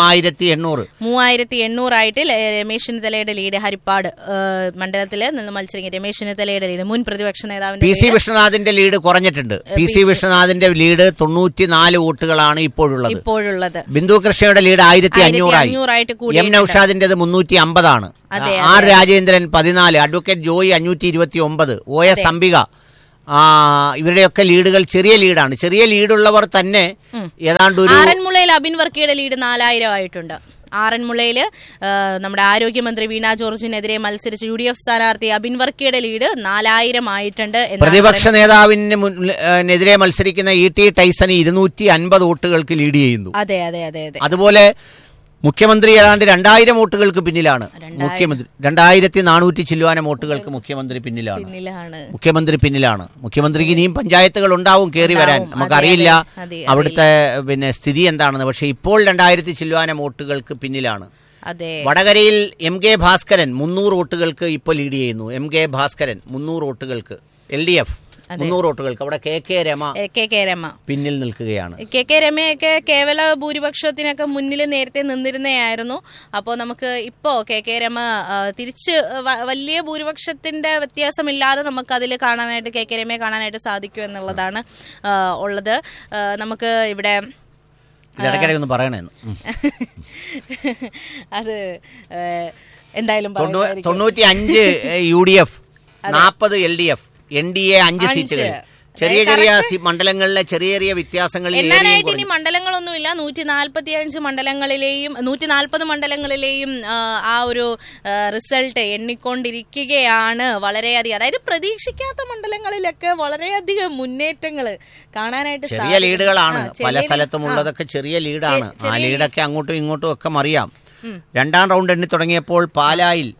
3800 ആയിട്ട് രമേശ് ചെന്നിത്തലയുടെ ലീഡ് ഹരിപ്പാട് മണ്ഡലത്തിൽ നിന്ന് മത്സരിക്കുന്ന രമേശ് ചെന്നിത്തലയുടെ ലീഡ് മുൻ പ്രതിപക്ഷ നേതാവിന്റെ PC വിശ്വനാഥിന്റെ ലീഡ് കുറഞ്ഞിട്ടുണ്ട്. PC വിശ്വനാഥിന്റെ ലീഡ് 94 വോട്ടുകളാണ് ഇപ്പോഴുള്ളത്. ബിന്ദു കൃഷ്ണയുടെ ലീഡ് 1500 ആയി. എം നൌഷാദിന്റേത് 350 ആണ്. R Rajendran 14, advocate Joy 529, OS Ambika ഇവരുടെയൊക്കെ ലീഡുകൾ ചെറിയ ലീഡാണ്. ചെറിയ ലീഡുള്ളവർ തന്നെ ഏതാണ്ട് ആറന്മുളയിൽ അബിൻ വർക്കിയുടെ ലീഡ് 4000 ആയിട്ടുണ്ട്. ആറന്മുളയില് നമ്മുടെ ആരോഗ്യമന്ത്രി വീണ ജോർജിനെതിരെ മത്സരിച്ച UDF സ്ഥാനാർത്ഥി അബിൻ വർക്കിയുടെ ലീഡ് 4000 ആയിട്ടുണ്ട്. പ്രതിപക്ഷ നേതാവിനെതിരെ മത്സരിക്കുന്ന ET ടൈസന് 250 വോട്ടുകൾക്ക് ലീഡ് ചെയ്യുന്നു. അതെ. അതുപോലെ മുഖ്യമന്ത്രി ഏതാണ്ട് 2000 വോട്ടുകൾക്ക് പിന്നിലാണ്. മുഖ്യമന്ത്രി 2400 ചില്ലുവാനം വോട്ടുകൾക്ക് മുഖ്യമന്ത്രി പിന്നിലാണ്. മുഖ്യമന്ത്രിക്ക് ഇനിയും പഞ്ചായത്തുകൾ ഉണ്ടാവും കയറി വരാൻ. നമുക്കറിയില്ല അവിടുത്തെ സ്ഥിതി എന്താണെന്ന്. പക്ഷെ ഇപ്പോൾ 2000 ചില്ലുവാനം വോട്ടുകൾക്ക് പിന്നിലാണ്. വടകരയിൽ MK ഭാസ്കരൻ 300 വോട്ടുകൾക്ക് ഇപ്പോൾ ലീഡ് ചെയ്യുന്നു. MK ഭാസ്കരൻ 300 വോട്ടുകൾക്ക് LDF 300 വോട്ടുകൾക്ക്. അവിടെ KK രമ പിന്നിൽ നിൽക്കുകയാണ്. KK രമയൊക്കെ കേവല ഭൂരിപക്ഷത്തിനൊക്കെ മുന്നിൽ നേരത്തെ നിന്നിരുന്നതായിരുന്നു. അപ്പോൾ നമുക്ക് ഇപ്പോ KK രമ തിരിച്ച് വലിയ ഭൂരിപക്ഷത്തിന്റെ വ്യത്യാസമില്ലാതെ നമുക്ക് അതിൽ കാണാനായിട്ട് KK രമയെ കാണാനായിട്ട് സാധിക്കും എന്നുള്ളതാണ് ഉള്ളത്. നമുക്ക് ഇവിടെ ഒന്ന് പറയണേന്ന് അത് എന്തായാലും 95 UDF 40 LDF NDA 5 സീറ്റുകൾ. ചെറിയ മണ്ഡലങ്ങളിലെ ചെറിയ വ്യത്യാസങ്ങളിൽ ഇനി മണ്ഡലങ്ങളൊന്നുമില്ല. 145 മണ്ഡലങ്ങളിലെയും 140 മണ്ഡലങ്ങളിലെയും ആ ഒരു റിസൾട്ട് എണ്ണിക്കൊണ്ടിരിക്കുകയാണ്. വളരെയധികം, അതായത് പ്രതീക്ഷിക്കാത്ത മണ്ഡലങ്ങളിലൊക്കെ വളരെയധികം മുന്നേറ്റങ്ങൾ കാണാനായിട്ട് ചെറിയ ലീഡുകളാണ്. പല സ്ഥലത്തും ഉള്ളതൊക്കെ ചെറിയ ലീഡാണ്. ആ ലീഡൊക്കെ അങ്ങോട്ടും ഇങ്ങോട്ടും ഒക്കെ അറിയാം. രണ്ടാം റൗണ്ട് എണ്ണി തുടങ്ങിയപ്പോൾ പാലായിൽ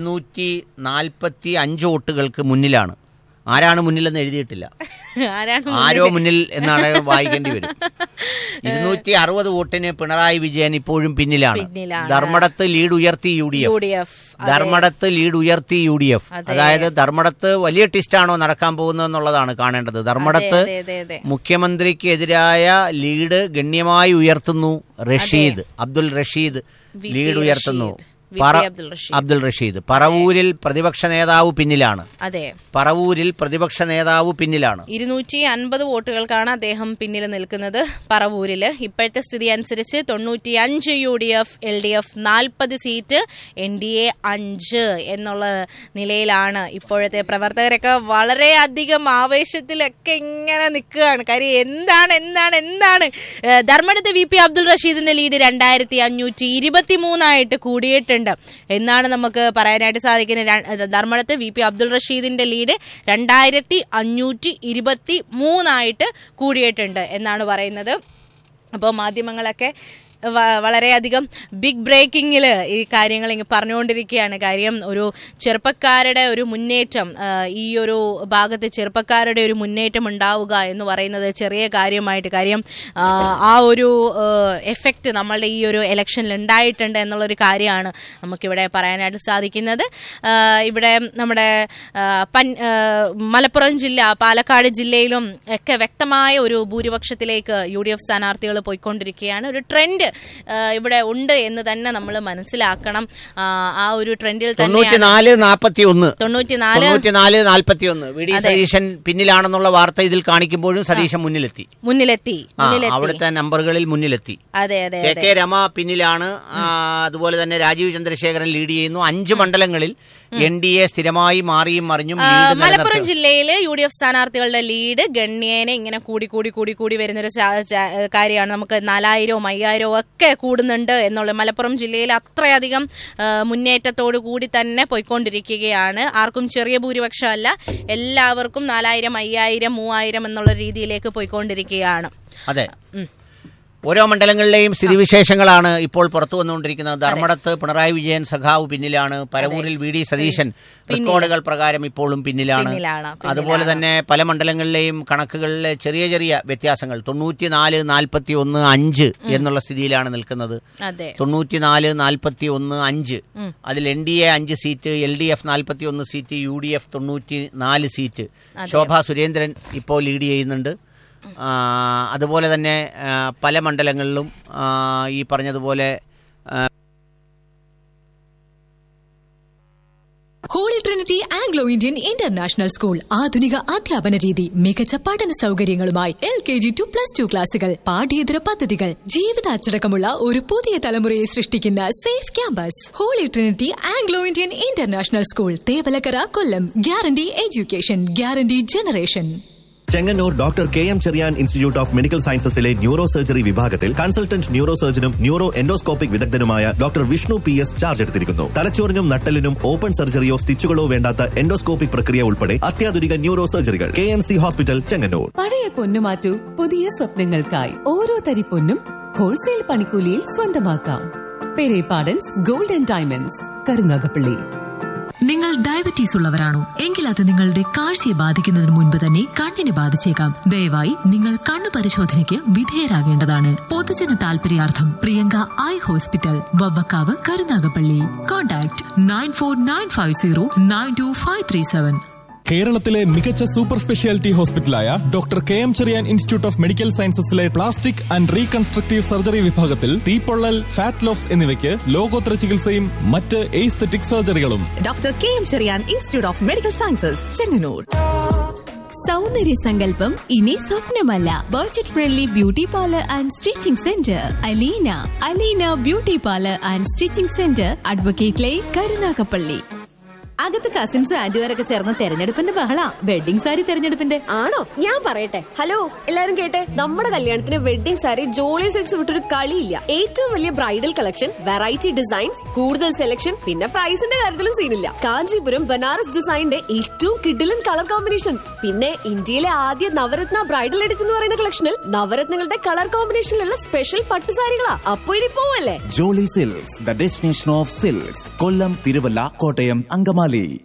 745 വോട്ടുകൾക്ക് മുന്നിലാണ്. ആരാണ് മുന്നിലെന്ന് എഴുതിയിട്ടില്ല. ആരോ മുന്നിൽ എന്നാണ് വായിക്കേണ്ടി വരും. 260 വോട്ടിന് പിണറായി വിജയൻ ഇപ്പോഴും പിന്നിലാണ്. ധർമ്മടത്ത് ലീഡ് ഉയർത്തി UDF. അതായത് ധർമ്മടത്ത് വലിയ ട്വിസ്റ്റാണോ നടക്കാൻ പോകുന്നത് എന്നുള്ളതാണ് കാണേണ്ടത്. ധർമ്മടത്ത് മുഖ്യമന്ത്രിക്കെതിരായ ലീഡ് ഗണ്യമായി ഉയർത്തുന്നു അബ്ദുൽ റഷീദ് ലീഡ് ഉയർത്തുന്നു. അബ്ദുൽ റഷീദ്. പറവൂരിൽ പ്രതിപക്ഷ നേതാവ് പിന്നിലാണ്. 250 വോട്ടുകൾക്കാണ് അദ്ദേഹം പിന്നിൽ നിൽക്കുന്നത് പറവൂരിൽ. ഇപ്പോഴത്തെ സ്ഥിതി അനുസരിച്ച് 95 UDF, LDF 40 സീറ്റ്, NDA 5 എന്നുള്ള നിലയിലാണ് ഇപ്പോഴത്തെ. പ്രവർത്തകരൊക്കെ വളരെയധികം ആവേശത്തിലൊക്കെ ഇങ്ങനെ നിൽക്കുകയാണ്. കാര്യം എന്താണ് ധർമ്മടത്ത് VP അബ്ദുൾ റഷീദിന്റെ ലീഡ് 2523 ആയിട്ട് കൂടിയിട്ടുണ്ട് എന്നാണ് നമുക്ക് പറയാനായിട്ട് സാധിക്കുന്നത്. ധർമ്മടത്ത് VP അബ്ദുൾ റഷീദിന്റെ ലീഡ് 2523 ആയിട്ട് കൂടിയിട്ടുണ്ട് എന്നാണ് പറയുന്നത്. അപ്പോൾ മാധ്യമങ്ങളൊക്കെ വളരെയധികം ബിഗ് ബ്രേക്കിങ്ങിൽ ഈ കാര്യങ്ങൾ ഇങ്ങനെ പറഞ്ഞുകൊണ്ടിരിക്കുകയാണ്. കാര്യം ഒരു ചെറുപ്പക്കാരുടെ ഒരു മുന്നേറ്റം, ഈ ഒരു ഭാഗത്ത് ചെറുപ്പക്കാരുടെ ഒരു മുന്നേറ്റം ഉണ്ടാവുക എന്ന് പറയുന്നത് ചെറിയ കാര്യമായിട്ട്, കാര്യം ആ ഒരു എഫക്റ്റ് നമ്മളുടെ ഈ ഒരു ഇലക്ഷനിൽ ഉണ്ടായിട്ടുണ്ട് എന്നുള്ളൊരു കാര്യമാണ് നമുക്കിവിടെ പറയാനായിട്ട് സാധിക്കുന്നത്. ഇവിടെ നമ്മുടെ മലപ്പുറം ജില്ല, പാലക്കാട് ജില്ലയിലും ഒക്കെ വ്യക്തമായ ഒരു ഭൂരിപക്ഷത്തിലേക്ക് UDF സ്ഥാനാർത്ഥികൾ പോയിക്കൊണ്ടിരിക്കുകയാണ്. ഒരു ട്രെൻഡ് ഇവിടെ ഉണ്ട് എന്ന് തന്നെ നമ്മൾ മനസ്സിലാക്കണം. ആ ഒരു ട്രെൻഡിൽ തന്നെ 94-41 വി ഡി സതീശൻ പിന്നിലാണെന്നുള്ള വാർത്ത ഇതിൽ കാണിക്കുമ്പോഴും സതീശൻ മുന്നിലെത്തി അവിടുത്തെ നമ്പറുകളിൽ മുന്നിലെത്തി. കെ രമ പിന്നിലാണ്. അതുപോലെ തന്നെ രാജീവ് ചന്ദ്രശേഖരൻ ലീഡ് ചെയ്യുന്നു. 5 മണ്ഡലങ്ങളിൽ NDA സ്ഥിരമായി മാറിയും മറിഞ്ഞും. മലപ്പുറം ജില്ലയിൽ UDF സ്ഥാനാർത്ഥികളുടെ ലീഡ് ഗണ്യേനെ ഇങ്ങനെ കൂടി വരുന്നൊരു കാര്യമാണ്. നമുക്ക് 4000-5000 ഒക്കെ കൂടുന്നുണ്ട് എന്നുള്ള മലപ്പുറം ജില്ലയിൽ അത്രയധികം മുന്നേറ്റത്തോടു കൂടി തന്നെ പോയിക്കൊണ്ടിരിക്കുകയാണ്. ആർക്കും ചെറിയ ഭൂരിപക്ഷം അല്ല, എല്ലാവർക്കും 4000, 5000, 3000 എന്നുള്ള രീതിയിലേക്ക് പോയിക്കൊണ്ടിരിക്കുകയാണ്. അതെ, ഓരോ മണ്ഡലങ്ങളിലെയും സ്ഥിതിവിശേഷങ്ങളാണ് ഇപ്പോൾ പുറത്തു വന്നുകൊണ്ടിരിക്കുന്നത്. ധർമ്മടത്ത് പിണറായി വിജയൻ സഖാവ് പിന്നിലാണ്. പരവൂരിൽ വി ഡി സതീശൻ റെക്കോർഡുകൾ പ്രകാരം ഇപ്പോഴും പിന്നിലാണ്. അതുപോലെ തന്നെ പല മണ്ഡലങ്ങളിലെയും കണക്കുകളിലെ ചെറിയ ചെറിയ വ്യത്യാസങ്ങൾ 94-41-5 എന്നുള്ള സ്ഥിതിയിലാണ് നിൽക്കുന്നത്. 94-41-5 അതിൽ NDA 5 seat, LDF 41 seat, UDF 94 seat. Shobha Surendran ഇപ്പോൾ ലീഡ് ചെയ്യുന്നുണ്ട്. അതുപോലെ തന്നെ പല മണ്ഡലങ്ങളിലും ഈ പറഞ്ഞതുപോലെ holy Trinity Anglo Indian international school ആധുനിക അധ്യാപന രീതി, മികച്ച പഠന സൗകര്യങ്ങളുമായി LKG to +2 ക്ലാസുകൾ, പാഠ്യേതര പദ്ധതികൾ, ജീവിതാച്ചടക്കമുള്ള ഒരു പുതിയ തലമുറയെ സൃഷ്ടിക്കുന്ന safe campus. Holy Trinity Anglo Indian international school, Thevalakkara, Kollam. Guarantee education, guarantee generation. Chengannur doctor KM Cherian institute of medical സയൻസസിലെ neuro surgery വിഭാഗത്തിൽ consultant neuro സർജനും neuro endoscopic വിദഗ്ധനുമായ doctor Vishnu PS charge എടുത്തിരിക്കുന്നു. തലച്ചോറിനും നട്ടലിനും open സർജറിയോ സ്റ്റിച്ചുകളോ വേണ്ടാത്ത എൻഡോസ്കോപ്പിക് പ്രക്രിയ ഉൾപ്പെടെ അത്യാധുനിക ന്യൂറോ സർജറികൾ. KMC hospital, Chengannur. പഴയ പൊന്നു മാറ്റൂ, പുതിയ സ്വപ്നങ്ങൾക്കായി. ഓരോ തരി പൊന്നും ഹോൾസെയിൽ പണിക്കൂലിയിൽ സ്വന്തമാക്കാം. Perepadans gold and diamonds, Karunagappally. നിങ്ങൾ ഡയബറ്റീസ് ഉള്ളവരാണോ? എങ്കിൽ അത് നിങ്ങളുടെ കാഴ്ചയെ ബാധിക്കുന്നതിന് മുൻപ് തന്നെ കണ്ണിനെ ബാധിച്ചേക്കാം. ദയവായി നിങ്ങൾ കണ്ണു പരിശോധനയ്ക്ക് വിധേയരാകേണ്ടതാണ്. പൊതുജന താൽപര്യാർത്ഥം Priyanka eye hospital, Vavvakkavu, Karunagappally. Contact 9495092537. കേരളത്തിലെ മികച്ച super speciality ഹോസ്പിറ്റലായ doctor KM Cherian institute of medical സയൻസസിലെ plastic and reconstructive surgery വിഭാഗത്തിൽ തീപ്പൊള്ളൽ, ഫാറ്റ് ലോസ് എന്നിവയ്ക്ക് ലോകോത്തര ചികിത്സയും മറ്റ് aesthetic സർജറികളും. Doctor KM Cherian institute of medical sciences, Chengannur. സൗന്ദര്യ സങ്കല്പം ഇനി സ്വപ്നമല്ല. Budget friendly beauty parlour and stitching centre Aleena beauty parlour and stitching centre, advocate line, Karunagappally. അകത്ത് കസിൻസും ആന്റിമാരൊക്കെ ചേർന്ന് തെരഞ്ഞെടുപ്പിന്റെ ബഹള. വെഡിംഗ് സാരി തെരഞ്ഞെടുപ്പിന്റെ ആണോ? ഞാൻ പറയട്ടെ. ഹലോ എല്ലാരും കേട്ടെ, നമ്മുടെ കല്യാണത്തിന് വെഡിംഗ് സാരി ജോളി സിൽക്സ് വിട്ടൊരു കളിയില്ല. ഏറ്റവും വലിയ ബ്രൈഡൽ കളക്ഷൻ, വെറൈറ്റി ഡിസൈൻസ്, കൂടുതൽ സെലക്ഷൻ, പിന്നെ പ്രൈസിന്റെ കാര്യത്തിലും സീനില്ല. കാഞ്ചീപുരം ബനാറസ് ഡിസൈനിന്റെ ഏറ്റവും കിഡിലൻ കളർ കോമ്പിനേഷൻസ്. പിന്നെ ഇന്ത്യയിലെ ആദ്യ നവരത്ന ബ്രൈഡൽ എഡിറ്റ് എന്ന് പറയുന്ന കളക്ഷനിൽ നവരത്നങ്ങളുടെ കളർ കോമ്പിനേഷനിലുള്ള സ്പെഷ്യൽ പട്ടുസാരികളാ. അപ്പൊ ഇനി പോവല്ലേ? Jolly silks, the destination of silks. കൊല്ലം, തിരുവല്ല, കോട്ടയം, അങ്കമാലി.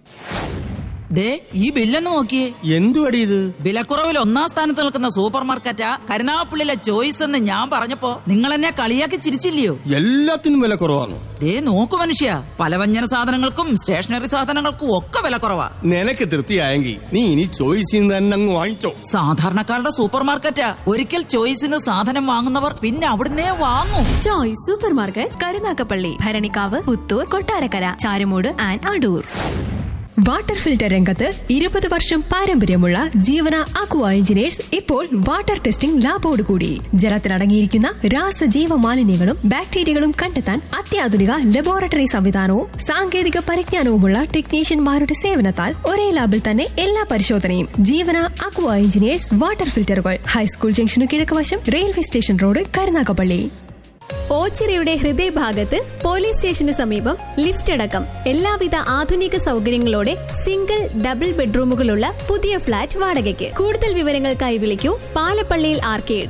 ഈ ബില്ലൊന്ന് നോക്കിയേ. എന്തുവടി ഇത്? വിലക്കുറവിൽ 1ാം സ്ഥാനത്ത് നിൽക്കുന്ന സൂപ്പർ മാർക്കറ്റാ കരുനാഗപ്പള്ളിയിലെ ചോയ്സ് എന്ന് ഞാൻ പറഞ്ഞപ്പോ നിങ്ങൾ എന്നെ കളിയാക്കി ചിരിച്ചില്ലയോ? എല്ലാത്തിനും വില കുറവാണോ? നോക്കു മനുഷ്യ, പലവ്യഞ്ജന സാധനങ്ങൾക്കും സ്റ്റേഷനറി സാധനങ്ങൾക്കും ഒക്കെ വില കുറവാ. നിനക്ക് തൃപ്തിയായെങ്കിൽ നീ ഇനി ചോയ്സിന്ന് തന്നെ അങ്ങ് വാങ്ങിച്ചോ. സാധാരണക്കാരുടെ സൂപ്പർ മാർക്കറ്റാ. ഒരിക്കൽ ചോയ്സിന്ന് സാധനം വാങ്ങുന്നവർ പിന്നെ അവിടുന്നേ വാങ്ങും. Choice super market, Karunagappally, Bharanikkavu, Puthur, Kottarakkara, Charummood and Adoor. Water filter രംഗത്ത് 20 വർഷം പാരമ്പര്യമുള്ള ജീവന അക്വ എഞ്ചിനീയേഴ്സ് ഇപ്പോൾ വാട്ടർ ടെസ്റ്റിംഗ് ലാബോടുകൂടി ജലത്തിലടങ്ങിയിരിക്കുന്ന രാസജീവ മാലിന്യങ്ങളും ബാക്ടീരിയകളും കണ്ടെത്താൻ അത്യാധുനിക ലബോറട്ടറി സംവിധാനവും സാങ്കേതിക പരിജ്ഞാനവുമുള്ള ടെക്നീഷ്യന്മാരുടെ സേവനത്താൽ ഒരേ ലാബിൽ തന്നെ എല്ലാ പരിശോധനയും. ജീവന അക്വ എഞ്ചിനീയേഴ്സ് വാട്ടർ ഫിൽറ്ററുകൾ, ഹൈസ്കൂൾ ജംഗ്ഷനു കിഴക്ക് വശം, റെയിൽവേ സ്റ്റേഷൻ റോഡ്, കരുനാഗപ്പള്ളി. ഓച്ചിറയുടെ ഹൃദയഭാഗത്ത് പോലീസ് സ്റ്റേഷന് സമീപം ലിഫ്റ്റ് അടക്കം എല്ലാവിധ ആധുനിക സൗകര്യങ്ങളോടെ സിംഗിൾ, ഡബിൾ ബെഡ്റൂമുകളുള്ള പുതിയ ഫ്ളാറ്റ് വാടകയ്ക്ക്. കൂടുതൽ വിവരങ്ങൾക്കായി വിളിക്കൂ പാലപ്പള്ളിയിൽ ആർക്കേഡ്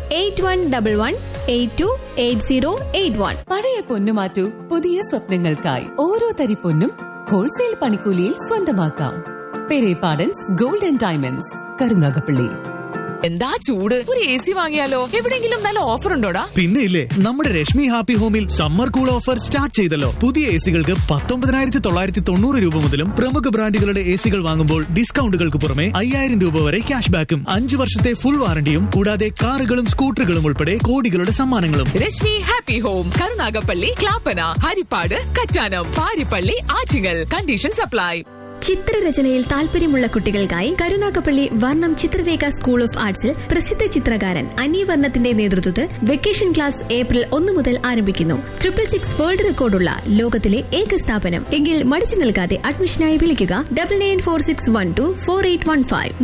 8111828081. പഴയ പൊന്നു മാറ്റൂ, പുതിയ സ്വപ്നങ്ങൾക്കായി. ഓരോ തരി പൊന്നും ഹോൾസെയിൽ പണിക്കൂലിയിൽ സ്വന്തമാക്കാം. Perepadans gold and diamonds, Karunagappally. എന്താ ചൂട്, ഒരു AC വാങ്ങിയാലോ? എവിടെയെങ്കിലും നല്ല ഓഫർ ഉണ്ടോടാ? പിന്നെ ഇല്ലേ, നമ്മുടെ രശ്മി ഹാപ്പി ഹോമിൽ സമ്മർ കൂൾ ഓഫർ സ്റ്റാർട്ട് ചെയ്തല്ലോ. പുതിയ ACകൾക്ക് 19,990 രൂപ മുതലും പ്രമുഖ ബ്രാൻഡുകളുടെ ACകൾ വാങ്ങുമ്പോൾ ഡിസ്കൗണ്ടുകൾക്ക് പുറമെ 5,000 രൂപ വരെ ക്യാഷ് ബാക്കും 5 വർഷത്തെ ഫുൾ വാറണ്ടിയും കൂടാതെ കാറുകളും സ്കൂട്ടറുകളും ഉൾപ്പെടെ കോടികളുടെ സമ്മാനങ്ങളും. Rashmi happy home, Karunagappally, Clappana, Harippad, Kattanam, Parippally, Attingal. Condition supply. ചിത്രരചനയിൽ താല്പര്യമുള്ള കുട്ടികൾക്കായി കരുനാഗപ്പള്ളി വർണ്ണം ചിത്രരേഖ സ്കൂൾ ഓഫ് ആർട്സിൽ പ്രസിദ്ധ ചിത്രകാരൻ അനി വർണ്ണത്തിന്റെ നേതൃത്വത്തിൽ വെക്കേഷൻ ക്ലാസ് April 1 മുതൽ ആരംഭിക്കുന്നു. 666 വേൾഡ് റെക്കോർഡുള്ള ലോകത്തിലെ ഏക സ്ഥാപനം. എങ്കിൽ മടിച്ചു നിൽക്കാതെ അഡ്മിഷനായി വിളിക്കുക 9946124815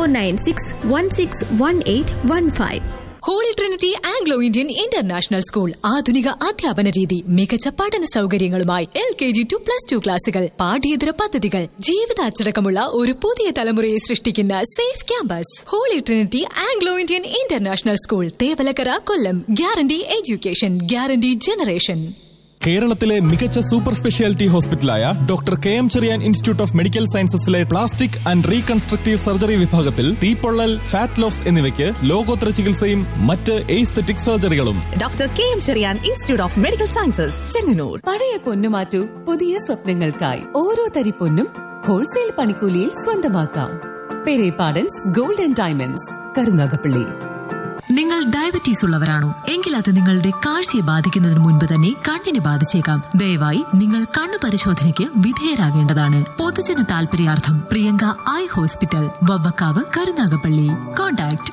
9496161815. Holy Trinity Anglo Indian international school ആധുനിക അധ്യാപന രീതി, മികച്ച പഠന സൗകര്യങ്ങളുമായി LKG to +2 ക്ലാസുകൾ, പാഠ്യേതര പദ്ധതികൾ, ജീവിതാച്ചടക്കമുള്ള ഒരു പുതിയ തലമുറയെ സൃഷ്ടിക്കുന്ന safe campus. Holy Trinity Anglo Indian international school, Thevalakkara, കൊല്ലം. Guarantee education, guarantee generation. കേരളത്തിലെ മികച്ച super speciality ഹോസ്പിറ്റലായ doctor KM Cherian institute of medical സയൻസസിലെ plastic and reconstructive surgery വിഭാഗത്തിൽ തീപ്പൊള്ളൽ, ഫാറ്റ് ലോസ് എന്നിവയ്ക്ക് ലോകോത്തര ചികിത്സയും മറ്റ് aesthetic സർജറികളും. Doctor KM Cherian institute of medical sciences, Chengannur. പഴയ പൊന്നു മാറ്റൂ, പുതിയ സ്വപ്നങ്ങൾക്കായി ഓരോ തരി പൊന്നും ഹോൾസെയിൽ പണിക്കൂലിയിൽ സ്വന്തമാക്കാം. Perepadans gold and diamonds, Karunagappally. നിങ്ങൾ ഡയബറ്റീസ് ഉള്ളവരാണോ? എങ്കിൽ അത് നിങ്ങളുടെ കാഴ്ചയെ ബാധിക്കുന്നതിന് മുൻപ് തന്നെ കണ്ണിനെ ബാധിച്ചേക്കാം. ദയവായി നിങ്ങൾ കണ്ണു പരിശോധനയ്ക്ക് വിധേയരാകേണ്ടതാണ്. പൊതുജന താൽപര്യാർത്ഥം Priyanka eye hospital, Vavvakkavu, Karunagappally. Contact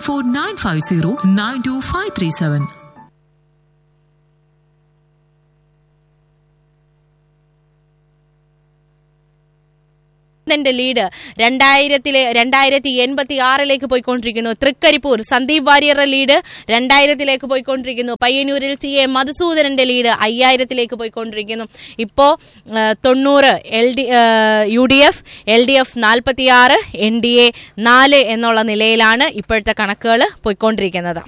9495092537. Lead 2086 പോയിക്കൊണ്ടിരിക്കുന്നു. തൃക്കരിപ്പൂർ സന്ദീപ് വാര്യറുടെ ലീഡ് 2000 പോയിക്കൊണ്ടിരിക്കുന്നു. പയ്യന്നൂരിൽ TA മധുസൂദനന്റെ ലീഡ് 5000 പോയിക്കൊണ്ടിരിക്കുന്നു. ഇപ്പോ 90 UDF, LDF 46, NDA 4 എന്നുള്ള നിലയിലാണ് ഇപ്പോഴത്തെ കണക്കുകൾ പോയിക്കൊണ്ടിരിക്കുന്നത്.